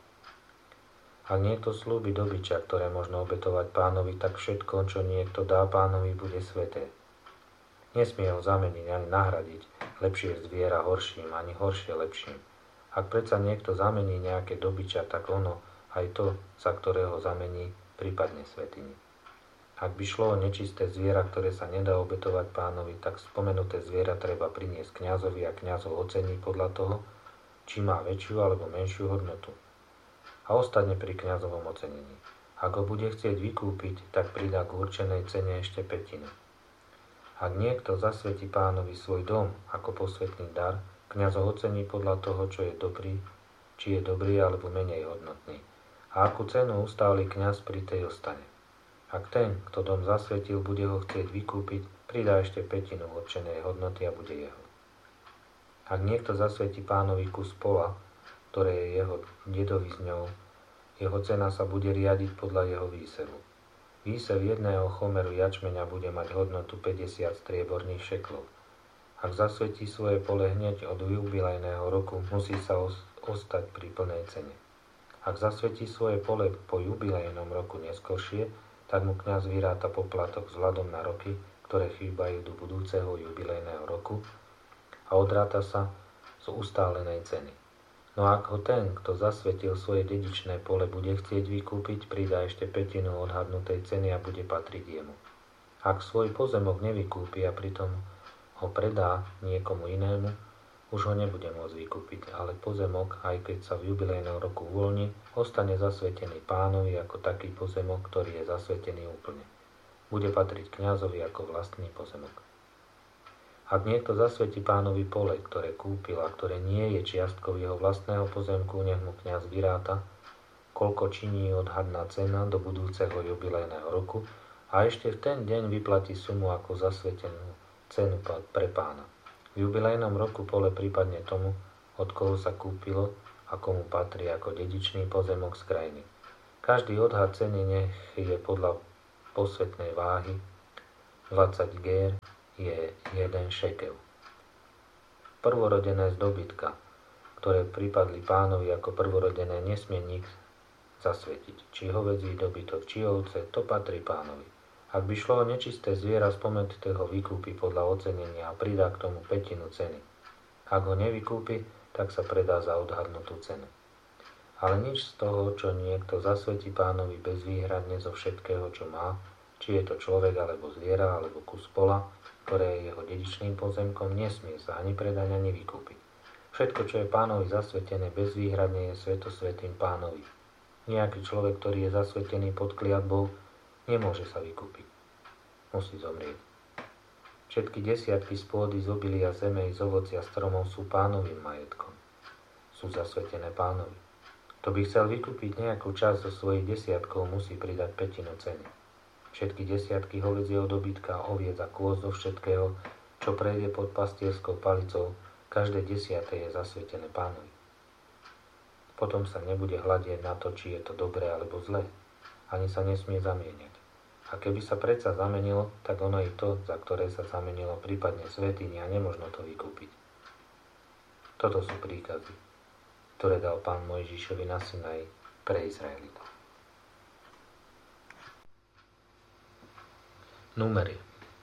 [SPEAKER 1] Ak niekto slúbi dobyčia, ktoré možno obetovať Pánovi, tak všetko, čo niekto dá Pánovi, bude sväté. Nesmie ho zameniť ani nahradiť lepšie zviera horším, ani horšie lepším. Ak predsa niekto zamení nejaké dobyčia, tak ono, aj to, za ktorého zamení, prípadne svätyni. Ak by šlo o nečisté zviera, ktoré sa nedá obetovať Pánovi, tak spomenuté zviera treba priniesť kňazovi a kňaz ho ocení podľa toho, či má väčšiu alebo menšiu hodnotu. A ostane pri kňazovom ocenení. Ak ho bude chcieť vykúpiť, tak pridá k určenej cene ešte pätinu. Ak niekto zasvetí Pánovi svoj dom ako posvätný dar, kňaz ho ocení podľa toho, čo je dobrý, či je dobrý alebo menej hodnotný. A akú cenu ustáli kňaz, pri tej ostane. Ak ten, kto dom zasvetil, bude ho chcieť vykúpiť, pridá ešte pätinu určenej hodnoty a bude jeho. Ak niekto zasvetí Pánovi kus pola, ktoré je jeho dedovizňou, jeho cena sa bude riadiť podľa jeho výsevu. Výsev jedného chomeru jačmeňa bude mať hodnotu 50 strieborných šeklov. Ak zasvetí svoje pole hneď od jubilejného roku, musí sa ostať pri plnej cene. Ak zasvetí svoje pole po jubilejnom roku neskoršie, tak mu kňaz vyráta poplatok vzhľadom na roky, ktoré chýbajú do budúceho jubilejného roku a odráta sa z ustálenej ceny. No ak ho ten, kto zasvetil svoje dedičné pole, bude chcieť vykúpiť, pridá ešte pätinu odhadnutej ceny a bude patriť jemu. Ak svoj pozemok nevykúpi a pritom ho predá niekomu inému, už ho nebude môcť vykúpiť, ale pozemok, aj keď sa v jubilejnom roku uvoľní, ostane zasvetený Pánovi ako taký pozemok, ktorý je zasvetený úplne. Bude patriť kňazovi ako vlastný pozemok. Ak niekto zasvetí Pánovi pole, ktoré kúpil a ktoré nie je čiastkou jeho vlastného pozemku, nech mu kňaz vyráta, koľko činí odhadná cena do budúceho jubilejného roku a ešte v ten deň vyplatí sumu ako zasvetenú cenu pre pána. V jubilejnom roku pole prípadne tomu, od koho sa kúpilo a komu patrí ako dedičný pozemok z krajiny. Každý odhad ceny nech je podľa posvetnej váhy 20 gér je 1 šekel. Prvorodené z dobytka, ktoré pripadli pánovi ako prvorodené, nesmie nik zasvetiť. Či hovedzí dobytok, či ovce, to patrí pánovi. Ak by šlo o nečisté zviera, spomenutého ho vykúpi podľa ocenenia a pridá k tomu pätinu ceny. Ak ho nevykúpi, tak sa predá za odhadnutú cenu. Ale nič z toho, čo niekto zasvetí pánovi bezvýhradne zo všetkého, čo má, či je to človek, alebo zviera, alebo kus pola, ktoré je jeho dedičným pozemkom, nesmie sa ani predať, ani vykúpiť. Všetko, čo je pánovi zasvetené bezvýhradne, je svetosvätým pánovi. Nejaký človek, ktorý je zasvetený pod kliatbou, nemôže sa vykúpiť. Musí zomrieť. Všetky desiatky z pôdy, z obilia zeme i z ovocia stromov sú pánovým majetkom. Sú zasvetené pánovi. Kto by chcel vykúpiť nejakú časť zo svojich desiatkov, musí pridať pätinu ceny. Všetky desiatky hovedzieho dobytka, oviec a kôz zo všetkého, čo prejde pod pastierskou palicou, každé desiate je zasvetené pánovi. Potom sa nebude hľadieť na to, či je to dobré alebo zlé. Ani sa nesmie zamieňať. A keby sa predsa zamenilo, tak ono i to, za ktoré sa zamenilo, prípadne svätyň, a nemožno to vykúpiť. Toto sú príkazy, ktoré dal Pán Mojžišovi na Sinaji pre Izraelitov. Númery.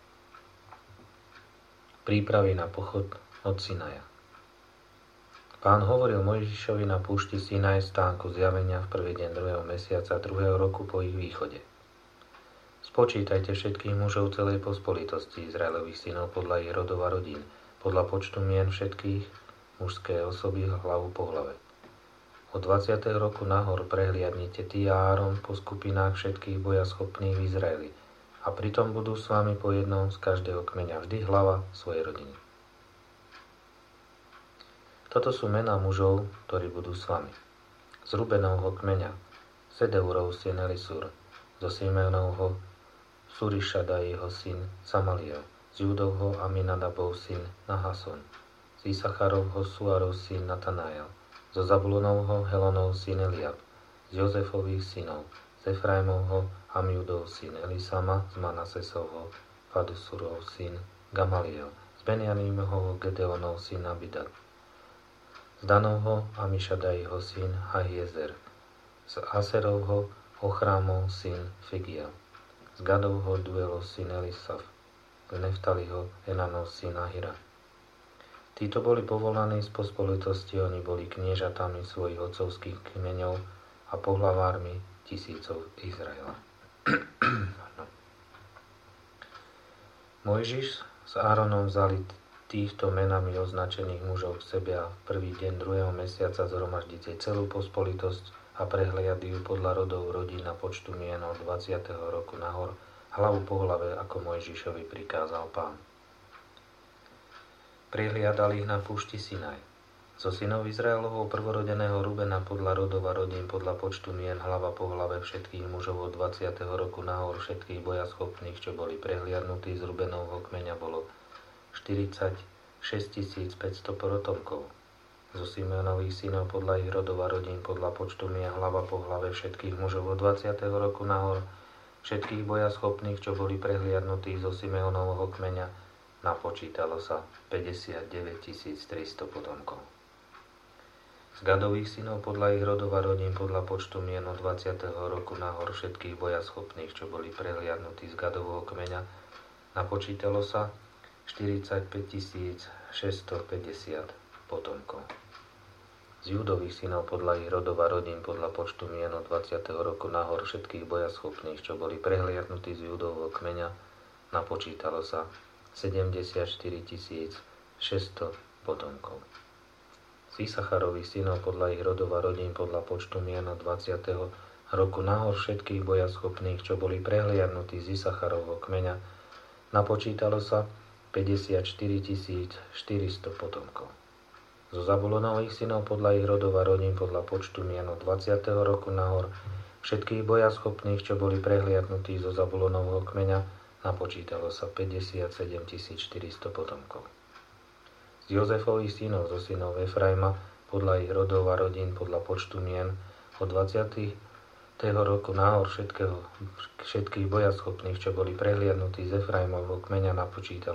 [SPEAKER 1] Prípravy na pochod od Sinaja. Pán hovoril Mojžišovi na púšti Sinaj v stánku zjavenia v prvý deň 2. mesiaca 2. roku po ich východe. Spočítajte všetkých mužov celej pospolitosti Izraelových synov podľa ich rodov a rodín, podľa počtu mien všetkých, mužské osoby hlavu po hlave. Od 20. roku nahor prehliadnite ty a Áron po skupinách všetkých bojaschopných v Izraeli a pritom budú s vami po jednom z každého kmeňa vždy hlava svojej rodiny. Toto sú mená mužov, ktorí budú s vami. Z Rubenovho kmeňa Sedeurov syn Elisur, zo Simeonovho Surišada jeho syn Samaliel, z Judovho Aminadabov syn Nahason, z Isacharovho Suarov syn Natanael, zo Zabulonovho Helonov syn Eliab, z Jozefových synov, z Efraimovho Amiudov syn Elisama, z Manasesovho Fadusurov syn Gamaliel, z Benjamínovho Gedeonov syn Abidad, z Danovho Amišadajho syn Ahiezer, z Aserovho Ochrámov syn Figiel, z Gadovho Duelov syn Elisaf, z Neftaliho Enanov syn Ahira. Títo boli povolaní z pospolitosti, oni boli kniežatami svojich otcovských kmeňov a pohlavármi tisícov Izraela. Mojžiš s Áronom vzali týchto menami označených mužov k sebe a v prvý deň 2. mesiaca zhromaždite celú pospolitosť a prehliadli ju podľa rodov rodín a počtu mien od 20. roku nahor, hlavu po hlave, ako Mojžišovi prikázal Pán. Prehliadali ich na púšti Sinaj. Zo synov Izraelovho prvorodeného Rubena podľa rodov a rodín podľa počtu mien hlava po hlave všetkých mužov od 20. roku nahor, všetkých bojaschopných, čo boli prehliadnutí z Rubenovho kmeňa, bolo 46 500 potomkov. Zo Simeonových synov podľa ich rodov a rodín podľa počtu mien hlava po hlave všetkých mužov od 20. roku nahor, všetkých bojaschopných, čo boli prehliadnutí zo Simeonovho kmeňa, napočítalo sa 59 300 potomkov. Z Gadových synov podľa ich rodov a rodín podľa počtu mien od 20. roku nahor, všetkých bojaschopných, čo boli prehliadnutí z Gadovho kmeňa, napočítalo sa 45 650 potomkov. Z Judových synov podľa ich rodov a rodín podľa počtu mien od 20. roku nahor, všetkých bojaschopných, čo boli prehliadnutí z Judovho kmeňa, napočítalo sa 74 600 potomkov. Z Isacharových synov podľa ich rodov a rodín podľa počtu mien od 20. roku nahor, všetkých bojaschopných, čo boli prehliadnutí z Isacharovho kmeňa, napočítalo sa 54 400 potomkov. Zo Zabulonových synov podľa ich rodov a rodín podľa počtu mien od 20. roku nahor, Všetkých bojaschopných, čo boli prehliadnutí zo Zabulonovho kmeňa, napočítalo sa 57 400 potomkov. Z Jozefových synov, zo synov Efraima, podľa ich rodov a rodín, podľa počtu mien, od 20. roku nahor všetkých bojaschopných, čo boli prehliadnutí z Efraimovho kmeňa, napočítalo